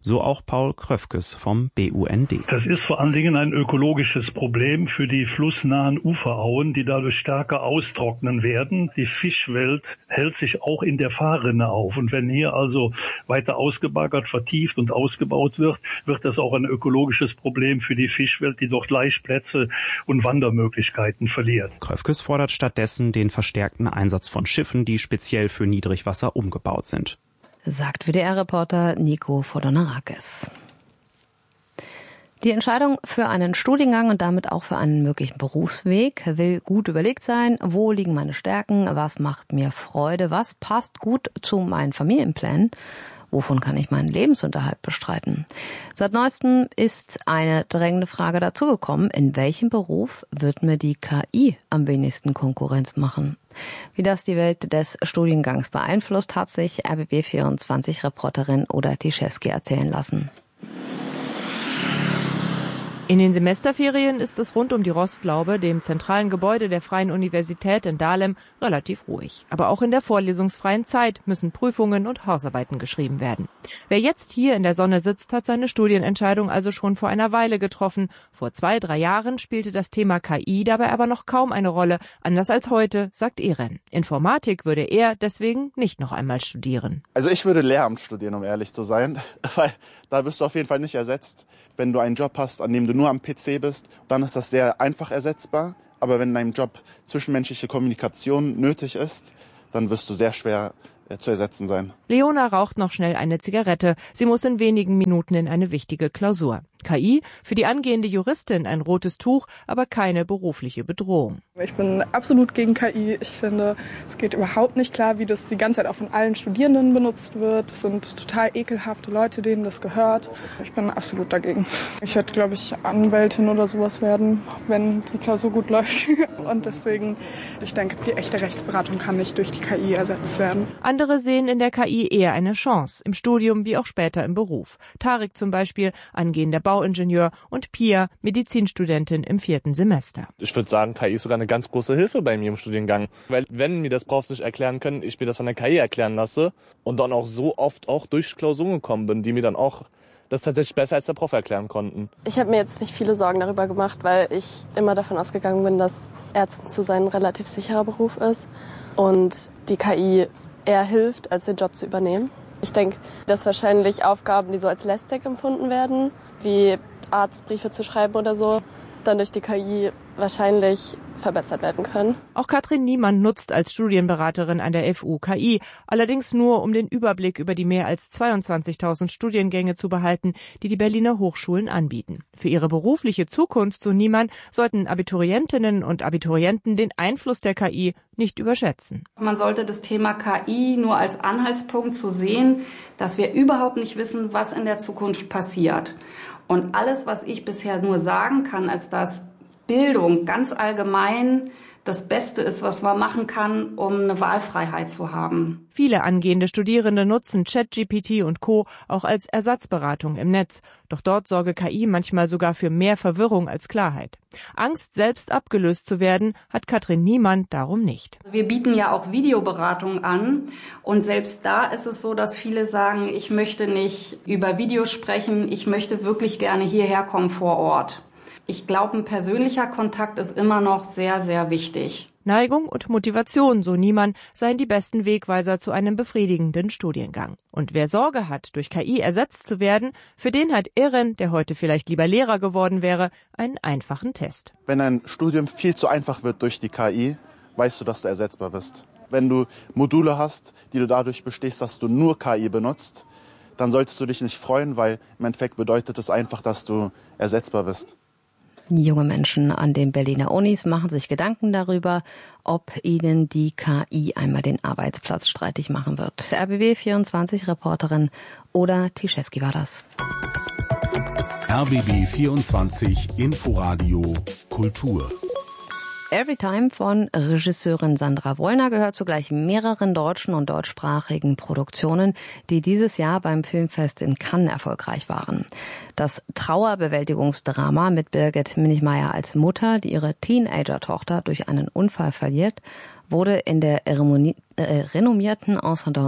So auch Paul Kröfkes vom B U N D. Das ist vor allen Dingen ein ökologisches Problem für die flussnahen Uferauen, die dadurch stärker austrocknen werden. Die Fischwelt hält sich auch in der Fahrrinne auf. Und wenn hier also weiter ausgebaggert, vertieft und ausgebaut wird, wird das auch ein ökologisches Problem für die Fischwelt, die dort Laichplätze und Wandermöglichkeiten verliert. Kröfkes fordert stattdessen den verstärkten Einsatz von Schiffen, die speziell für Niedrigwasser umgebaut sind. Sagt W D R-Reporter Nico Fodonarakis. Die Entscheidung für einen Studiengang und damit auch für einen möglichen Berufsweg will gut überlegt sein. Wo liegen meine Stärken? Was macht mir Freude? Was passt gut zu meinen Familienplänen? Wovon kann ich meinen Lebensunterhalt bestreiten? Seit neuestem ist eine drängende Frage dazugekommen. In welchem Beruf wird mir die K I am wenigsten Konkurrenz machen? Wie das die Welt des Studiengangs beeinflusst, hat sich R B B vierundzwanzig-Reporterin Oda Tiszewski erzählen lassen. In den Semesterferien ist es rund um die Rostlaube, dem zentralen Gebäude der Freien Universität in Dahlem, relativ ruhig. Aber auch in der vorlesungsfreien Zeit müssen Prüfungen und Hausarbeiten geschrieben werden. Wer jetzt hier in der Sonne sitzt, hat seine Studienentscheidung also schon vor einer Weile getroffen. Vor zwei, drei Jahren spielte das Thema K I dabei aber noch kaum eine Rolle, anders als heute, sagt Eren. Informatik würde er deswegen nicht noch einmal studieren. Also ich würde Lehramt studieren, um ehrlich zu sein, weil da wirst du auf jeden Fall nicht ersetzt. Wenn du einen Job hast, an dem du nur am P C bist, dann ist das sehr einfach ersetzbar. Aber wenn in deinem Job zwischenmenschliche Kommunikation nötig ist, dann wirst du sehr schwer äh, zu ersetzen sein. Leona raucht noch schnell eine Zigarette. Sie muss in wenigen Minuten in eine wichtige Klausur. K I, für die angehende Juristin ein rotes Tuch, aber keine berufliche Bedrohung. Ich bin absolut gegen K I. Ich finde, es geht überhaupt nicht klar, wie das die ganze Zeit auch von allen Studierenden benutzt wird. Es sind total ekelhafte Leute, denen das gehört. Ich bin absolut dagegen. Ich werde, glaube ich, Anwältin oder sowas werden, wenn die Klausur gut läuft. Und deswegen, ich denke, die echte Rechtsberatung kann nicht durch die K I ersetzt werden. Andere sehen in der K I eher eine Chance, im Studium wie auch später im Beruf. Tarek zum Beispiel, angehender Bauingenieur, und Pia, Medizinstudentin im vierten Semester. Ich würde sagen, K I ist sogar eine ganz große Hilfe bei mir im Studiengang. Weil wenn mir das Profs nicht erklären können, ich mir das von der K I erklären lasse und dann auch so oft auch durch Klausuren gekommen bin, die mir dann auch das tatsächlich besser als der Prof erklären konnten. Ich habe mir jetzt nicht viele Sorgen darüber gemacht, weil ich immer davon ausgegangen bin, dass Ärztin zu sein ein relativ sicherer Beruf ist und die K I eher hilft, als den Job zu übernehmen. Ich denke, dass wahrscheinlich Aufgaben, die so als lästig empfunden werden, wie Arztbriefe zu schreiben oder so, dann durch die K I wahrscheinlich verbessert werden können. Auch Katrin Niemann nutzt als Studienberaterin an der F U K I, allerdings nur, um den Überblick über die mehr als zweiundzwanzigtausend Studiengänge zu behalten, die die Berliner Hochschulen anbieten. Für ihre berufliche Zukunft, so Niemann, sollten Abiturientinnen und Abiturienten den Einfluss der K I nicht überschätzen. Man sollte das Thema K I nur als Anhaltspunkt zu sehen, dass wir überhaupt nicht wissen, was in der Zukunft passiert. Und alles, was ich bisher nur sagen kann, ist, dass Bildung ganz allgemein das Beste ist, was man machen kann, um eine Wahlfreiheit zu haben. Viele angehende Studierende nutzen ChatGPT und Co. auch als Ersatzberatung im Netz. Doch dort sorge K I manchmal sogar für mehr Verwirrung als Klarheit. Angst, selbst abgelöst zu werden, hat Katrin Niemann darum nicht. Wir bieten ja auch Videoberatung an. Und selbst da ist es so, dass viele sagen, ich möchte nicht über Videos sprechen, ich möchte wirklich gerne hierher kommen vor Ort. Ich glaube, ein persönlicher Kontakt ist immer noch sehr, sehr wichtig. Neigung und Motivation, so Niemann, seien die besten Wegweiser zu einem befriedigenden Studiengang. Und wer Sorge hat, durch K I ersetzt zu werden, für den hat Eren, der heute vielleicht lieber Lehrer geworden wäre, einen einfachen Test. Wenn ein Studium viel zu einfach wird durch die K I, weißt du, dass du ersetzbar bist. Wenn du Module hast, die du dadurch bestehst, dass du nur K I benutzt, dann solltest du dich nicht freuen, weil im Endeffekt bedeutet es einfach, dass du ersetzbar bist. Junge Menschen an den Berliner Unis machen sich Gedanken darüber, ob ihnen die K I einmal den Arbeitsplatz streitig machen wird. R B B vierundzwanzig-Reporterin Oda Tiszewski war das. R B B vierundzwanzig Inforadio Kultur. Everytime von Regisseurin Sandra Wollner gehört zu gleich mehreren deutschen und deutschsprachigen Produktionen, die dieses Jahr beim Filmfest in Cannes erfolgreich waren. Das Trauerbewältigungsdrama mit Birgit Minichmayr als Mutter, die ihre Teenager-Tochter durch einen Unfall verliert, wurde in der äh, renommierten Ensemble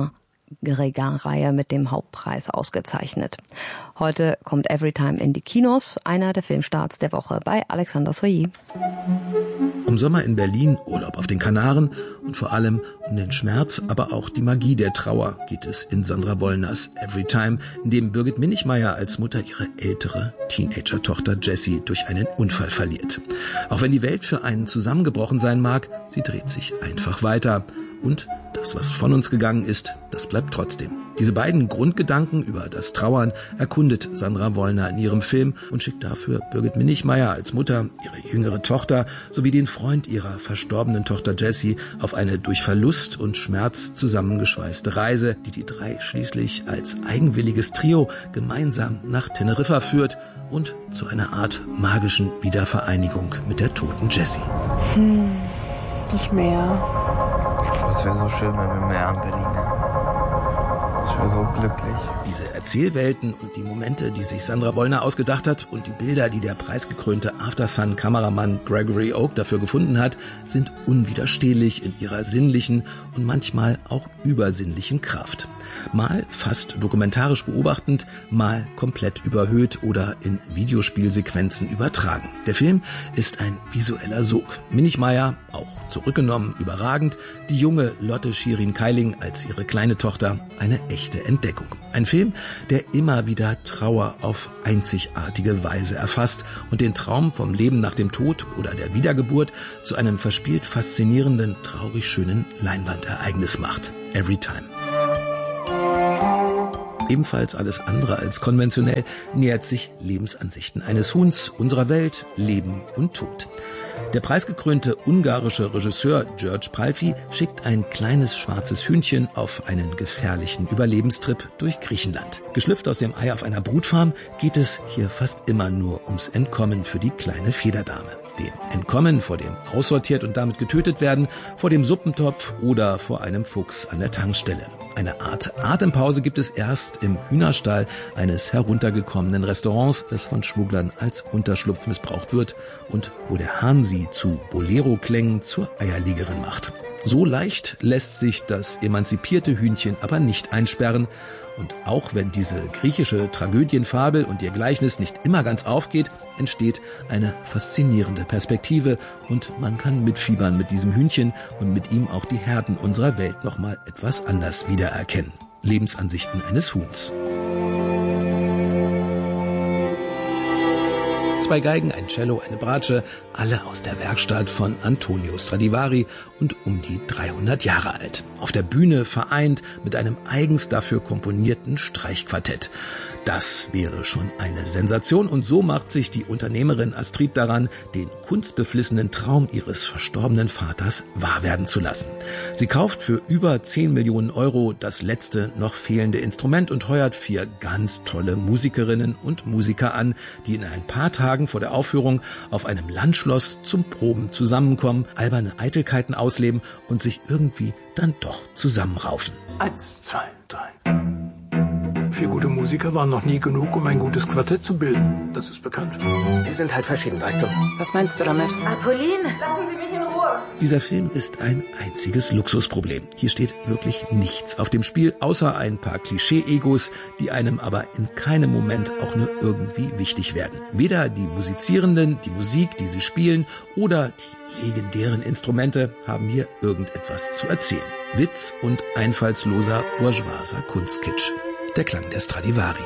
Gregar-Reihe mit dem Hauptpreis ausgezeichnet. Heute kommt Everytime in die Kinos, einer der Filmstarts der Woche bei Alexander Soyer. Um Sommer in Berlin, Urlaub auf den Kanaren und vor allem um den Schmerz, aber auch die Magie der Trauer geht es in Sandra Wollners Everytime, in dem Birgit Minichmeier als Mutter ihre ältere Teenager-Tochter Jessie durch einen Unfall verliert. Auch wenn die Welt für einen zusammengebrochen sein mag, sie dreht sich einfach weiter. Und das, was von uns gegangen ist, das bleibt trotzdem. Diese beiden Grundgedanken über das Trauern erkundet Sandra Wollner in ihrem Film und schickt dafür Birgit Minichmeier als Mutter, ihre jüngere Tochter sowie den Freund ihrer verstorbenen Tochter Jessie auf eine durch Verlust und Schmerz zusammengeschweißte Reise, die die drei schließlich als eigenwilliges Trio gemeinsam nach Teneriffa führt und zu einer Art magischen Wiedervereinigung mit der toten Jessie. Hm, nicht mehr. Das wäre so schön, wenn wir mehr an Berlin hätten. Ich wäre so glücklich. Diese Erzählwelten und die Momente, die sich Sandra Wollner ausgedacht hat und die Bilder, die der preisgekrönte Aftersun-Kameramann Gregory Oak dafür gefunden hat, sind unwiderstehlich in ihrer sinnlichen und manchmal auch übersinnlichen Kraft. Mal fast dokumentarisch beobachtend, mal komplett überhöht oder in Videospielsequenzen übertragen. Der Film ist ein visueller Sog. Minichmeier, auch zurückgenommen, überragend, die junge Lotte Shirin-Keiling als ihre kleine Tochter, eine echte Entdeckung. Ein Film, der immer wieder Trauer auf einzigartige Weise erfasst und den Traum vom Leben nach dem Tod oder der Wiedergeburt zu einem verspielt faszinierenden, traurig schönen Leinwandereignis macht. Everytime. Ebenfalls alles andere als konventionell nähert sich Lebensansichten eines Huhns, unserer Welt, Leben und Tod. Der preisgekrönte ungarische Regisseur György Palfi schickt ein kleines schwarzes Hühnchen auf einen gefährlichen Überlebenstrip durch Griechenland. Geschlüpft aus dem Ei auf einer Brutfarm geht es hier fast immer nur ums Entkommen für die kleine Federdame. Dem Entkommen vor dem aussortiert und damit getötet werden, vor dem Suppentopf oder vor einem Fuchs an der Tankstelle. Eine Art Atempause gibt es erst im Hühnerstall eines heruntergekommenen Restaurants, das von Schmugglern als Unterschlupf missbraucht wird und wo der Hahn sie zu Bolero-Klängen zur Eierlegerin macht. So leicht lässt sich das emanzipierte Hühnchen aber nicht einsperren. Und auch wenn diese griechische Tragödienfabel und ihr Gleichnis nicht immer ganz aufgeht, entsteht eine faszinierende Perspektive und man kann mitfiebern mit diesem Hühnchen und mit ihm auch die Herden unserer Welt nochmal etwas anders wiedererkennen. Lebensansichten eines Huhns. Zwei Geigen, ein Cello, eine Bratsche, alle aus der Werkstatt von Antonio Stradivari und um die dreihundert Jahre alt. Auf der Bühne vereint mit einem eigens dafür komponierten Streichquartett. Das wäre schon eine Sensation und so macht sich die Unternehmerin Astrid daran, den kunstbeflissenen Traum ihres verstorbenen Vaters wahr werden zu lassen. Sie kauft für über zehn Millionen Euro das letzte noch fehlende Instrument und heuert vier ganz tolle Musikerinnen und Musiker an, die in ein paar Tagen vor der Aufführung auf einem Landschloss zum Proben zusammenkommen, alberne Eitelkeiten ausleben und sich irgendwie dann doch zusammenraufen. Eins, zwei, drei. Vier gute Musiker waren noch nie genug, um ein gutes Quartett zu bilden. Das ist bekannt. Wir sind halt verschieden, weißt du. Was meinst du damit? Apolline! Lassen Sie mich in Ruhe! Dieser Film ist ein einziges Luxusproblem. Hier steht wirklich nichts auf dem Spiel, außer ein paar Klischee-Egos, die einem aber in keinem Moment auch nur irgendwie wichtig werden. Weder die Musizierenden, die Musik, die sie spielen, oder die legendären Instrumente haben hier irgendetwas zu erzählen. Witz und einfallsloser bourgeoiser Kunstkitsch. Der Klang der Stradivari.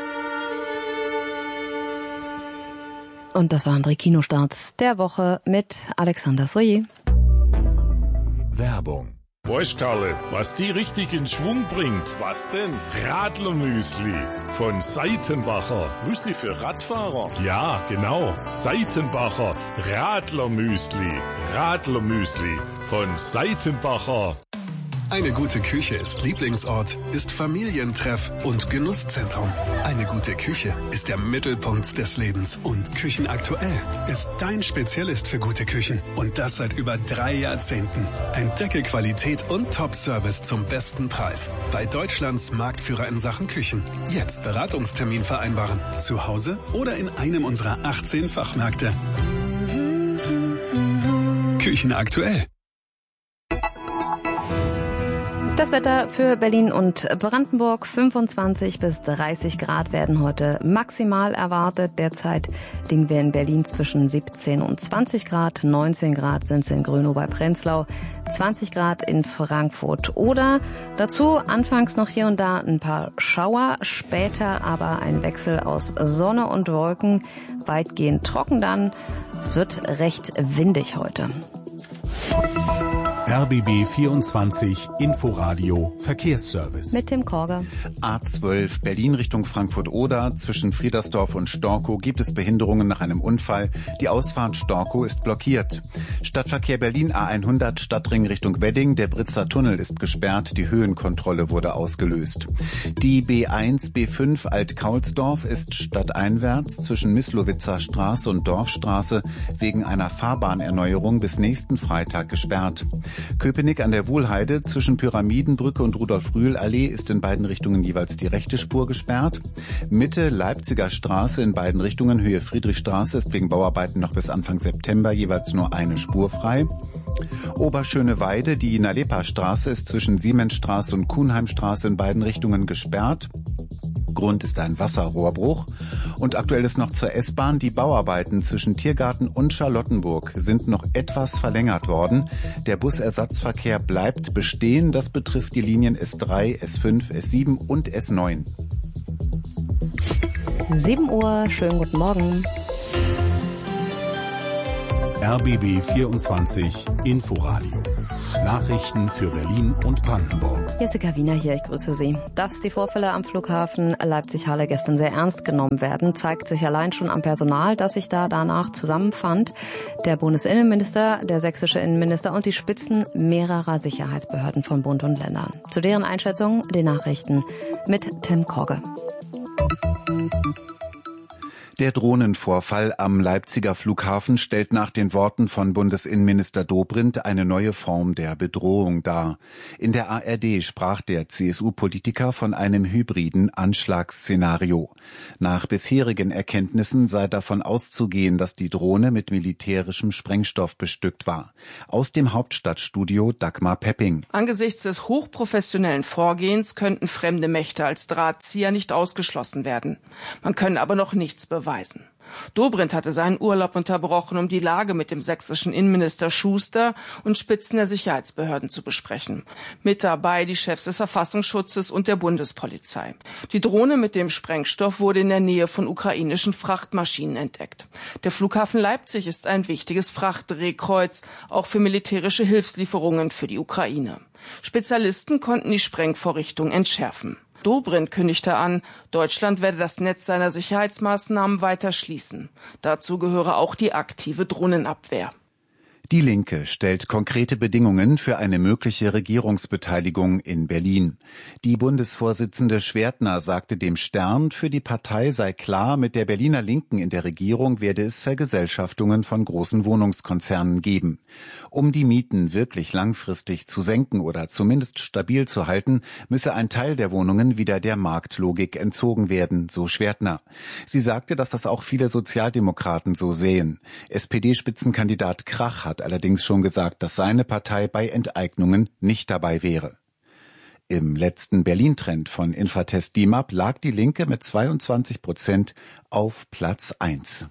Und das waren die Kinostarts der Woche mit Alexander Soyer. Werbung. Weißt Karle, was die richtig in Schwung bringt? Was denn? Radlermüsli von Seitenbacher. Müsli für Radfahrer? Ja, genau. Seitenbacher Radlermüsli. Radlermüsli von Seitenbacher. Eine gute Küche ist Lieblingsort, ist Familientreff und Genusszentrum. Eine gute Küche ist der Mittelpunkt des Lebens und Küchenaktuell ist dein Spezialist für gute Küchen. Und das seit über drei Jahrzehnten. Entdecke Qualität und Top-Service zum besten Preis. Bei Deutschlands Marktführer in Sachen Küchen. Jetzt Beratungstermin vereinbaren. Zu Hause oder in einem unserer achtzehn Fachmärkte. Küchenaktuell. Das Wetter für Berlin und Brandenburg. fünfundzwanzig bis dreißig Grad werden heute maximal erwartet. Derzeit liegen wir in Berlin zwischen siebzehn und zwanzig Grad. neunzehn Grad sind es in Grönow bei Prenzlau. zwanzig Grad in Frankfurt. Oder dazu anfangs noch hier und da ein paar Schauer. Später aber ein Wechsel aus Sonne und Wolken. Weitgehend trocken dann. Es wird recht windig heute. R B B vierundzwanzig Inforadio Verkehrsservice. Mit Tim Korger. A zwölf Berlin Richtung Frankfurt-Oder. Zwischen Friedersdorf und Storkow gibt es Behinderungen nach einem Unfall. Die Ausfahrt Storkow ist blockiert. Stadtverkehr Berlin A hundert Stadtring Richtung Wedding. Der Britzer Tunnel ist gesperrt. Die Höhenkontrolle wurde ausgelöst. Die B eins B fünf Alt-Kaulsdorf ist stadteinwärts zwischen Mislowitzer Straße und Dorfstraße wegen einer Fahrbahnerneuerung bis nächsten Freitag gesperrt. Köpenick an der Wuhlheide zwischen Pyramidenbrücke und Rudolf-Rühl-Allee ist in beiden Richtungen jeweils die rechte Spur gesperrt. Mitte Leipziger Straße in beiden Richtungen Höhe Friedrichstraße ist wegen Bauarbeiten noch bis Anfang September jeweils nur eine Spur frei. Oberschöneweide, die Nalepa-Straße ist zwischen Siemensstraße und Kuhnheimstraße in beiden Richtungen gesperrt. Grund ist ein Wasserrohrbruch. Und aktuell ist noch zur S-Bahn. Die Bauarbeiten zwischen Tiergarten und Charlottenburg sind noch etwas verlängert worden. Der Busersatzverkehr bleibt bestehen. Das betrifft die Linien S drei, S fünf, S sieben und S neun. sieben Uhr, schönen guten Morgen. R B B vierundzwanzig Inforadio. Nachrichten für Berlin und Brandenburg. Jessica Wiener hier, ich grüße Sie. Dass die Vorfälle am Flughafen Leipzig-Halle gestern sehr ernst genommen werden, zeigt sich allein schon am Personal, das sich da danach zusammenfand. Der Bundesinnenminister, der sächsische Innenminister und die Spitzen mehrerer Sicherheitsbehörden von Bund und Ländern. Zu deren Einschätzung die Nachrichten mit Tim Korge. Der Drohnenvorfall am Leipziger Flughafen stellt nach den Worten von Bundesinnenminister Dobrindt eine neue Form der Bedrohung dar. In der A R D sprach der C S U-Politiker von einem hybriden Anschlagsszenario. Nach bisherigen Erkenntnissen sei davon auszugehen, dass die Drohne mit militärischem Sprengstoff bestückt war. Aus dem Hauptstadtstudio Dagmar Pepping. Angesichts des hochprofessionellen Vorgehens könnten fremde Mächte als Drahtzieher nicht ausgeschlossen werden. Man könne aber noch nichts beweisen. Dobrindt hatte seinen Urlaub unterbrochen, um die Lage mit dem sächsischen Innenminister Schuster und Spitzen der Sicherheitsbehörden zu besprechen. Mit dabei die Chefs des Verfassungsschutzes und der Bundespolizei. Die Drohne mit dem Sprengstoff wurde in der Nähe von ukrainischen Frachtmaschinen entdeckt. Der Flughafen Leipzig ist ein wichtiges Frachtdrehkreuz, auch für militärische Hilfslieferungen für die Ukraine. Spezialisten konnten die Sprengvorrichtung entschärfen. Dobrindt kündigte an, Deutschland werde das Netz seiner Sicherheitsmaßnahmen weiter schließen. Dazu gehöre auch die aktive Drohnenabwehr. Die Linke stellt konkrete Bedingungen für eine mögliche Regierungsbeteiligung in Berlin. Die Bundesvorsitzende Schwertner sagte dem Stern, für die Partei sei klar, mit der Berliner Linken in der Regierung werde es Vergesellschaftungen von großen Wohnungskonzernen geben. Um die Mieten wirklich langfristig zu senken oder zumindest stabil zu halten, müsse ein Teil der Wohnungen wieder der Marktlogik entzogen werden, so Schwertner. Sie sagte, dass das auch viele Sozialdemokraten so sehen. S P D-Spitzenkandidat Krach hat allerdings schon gesagt, dass seine Partei bei Enteignungen nicht dabei wäre. Im letzten Berlin-Trend von Infratest D I M A P lag die Linke mit zweiundzwanzig Prozent auf Platz eins.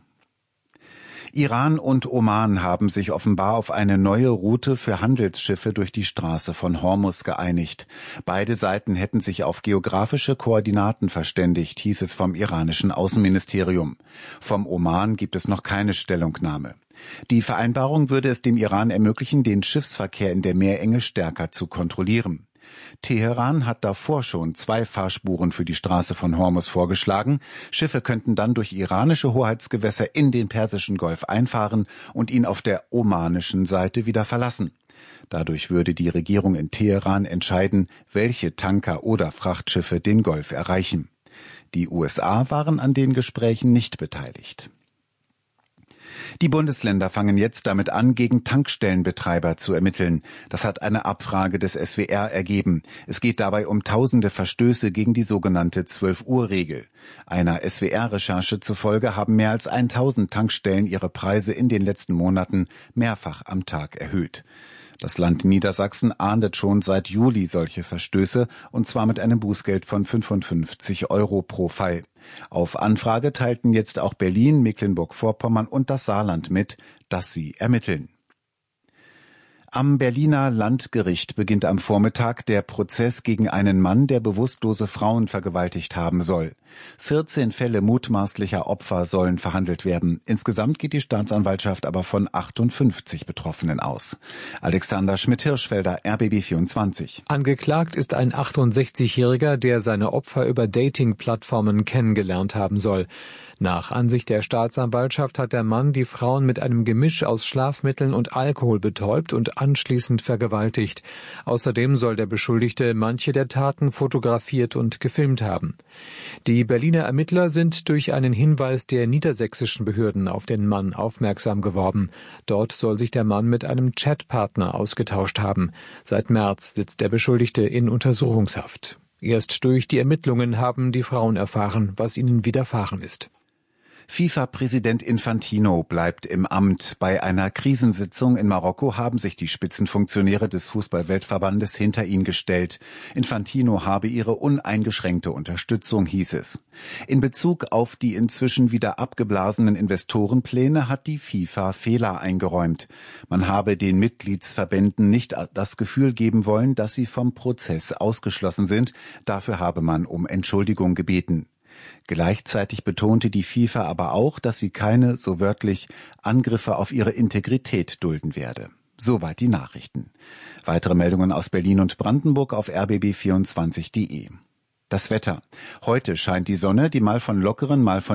Iran und Oman haben sich offenbar auf eine neue Route für Handelsschiffe durch die Straße von Hormuz geeinigt. Beide Seiten hätten sich auf geografische Koordinaten verständigt, hieß es vom iranischen Außenministerium. Vom Oman gibt es noch keine Stellungnahme. Die Vereinbarung würde es dem Iran ermöglichen, den Schiffsverkehr in der Meerenge stärker zu kontrollieren. Teheran hat davor schon zwei Fahrspuren für die Straße von Hormuz vorgeschlagen. Schiffe könnten dann durch iranische Hoheitsgewässer in den Persischen Golf einfahren und ihn auf der omanischen Seite wieder verlassen. Dadurch würde die Regierung in Teheran entscheiden, welche Tanker oder Frachtschiffe den Golf erreichen. Die U S A waren an den Gesprächen nicht beteiligt. Die Bundesländer fangen jetzt damit an, gegen Tankstellenbetreiber zu ermitteln. Das hat eine Abfrage des S W R ergeben. Es geht dabei um tausende Verstöße gegen die sogenannte zwölf-Uhr-Regel. Einer S W R-Recherche zufolge haben mehr als tausend Tankstellen ihre Preise in den letzten Monaten mehrfach am Tag erhöht. Das Land Niedersachsen ahndet schon seit Juli solche Verstöße, und zwar mit einem Bußgeld von fünfundfünfzig Euro pro Fall. Auf Anfrage teilten jetzt auch Berlin, Mecklenburg-Vorpommern und das Saarland mit, dass sie ermitteln. Am Berliner Landgericht beginnt am Vormittag der Prozess gegen einen Mann, der bewusstlose Frauen vergewaltigt haben soll. vierzehn Fälle mutmaßlicher Opfer sollen verhandelt werden. Insgesamt geht die Staatsanwaltschaft aber von achtundfünfzig Betroffenen aus. Alexander Schmidt-Hirschfelder, R B B vierundzwanzig. Angeklagt ist ein achtundsechzigjähriger, der seine Opfer über Dating-Plattformen kennengelernt haben soll. Nach Ansicht der Staatsanwaltschaft hat der Mann die Frauen mit einem Gemisch aus Schlafmitteln und Alkohol betäubt und anschließend vergewaltigt. Außerdem soll der Beschuldigte manche der Taten fotografiert und gefilmt haben. Die Berliner Ermittler sind durch einen Hinweis der niedersächsischen Behörden auf den Mann aufmerksam geworden. Dort soll sich der Mann mit einem Chatpartner ausgetauscht haben. Seit März sitzt der Beschuldigte in Untersuchungshaft. Erst durch die Ermittlungen haben die Frauen erfahren, was ihnen widerfahren ist. FIFA-Präsident Infantino bleibt im Amt. Bei einer Krisensitzung in Marokko haben sich die Spitzenfunktionäre des Fußball-Weltverbandes hinter ihn gestellt. Infantino habe ihre uneingeschränkte Unterstützung, hieß es. In Bezug auf die inzwischen wieder abgeblasenen Investorenpläne hat die FIFA Fehler eingeräumt. Man habe den Mitgliedsverbänden nicht das Gefühl geben wollen, dass sie vom Prozess ausgeschlossen sind. Dafür habe man um Entschuldigung gebeten. Gleichzeitig betonte die FIFA aber auch, dass sie keine, so wörtlich, Angriffe auf ihre Integrität dulden werde. Soweit die Nachrichten. Weitere Meldungen aus Berlin und Brandenburg auf r b b vierundzwanzig punkt d e. Das Wetter. Heute scheint die Sonne, die mal von lockeren, mal von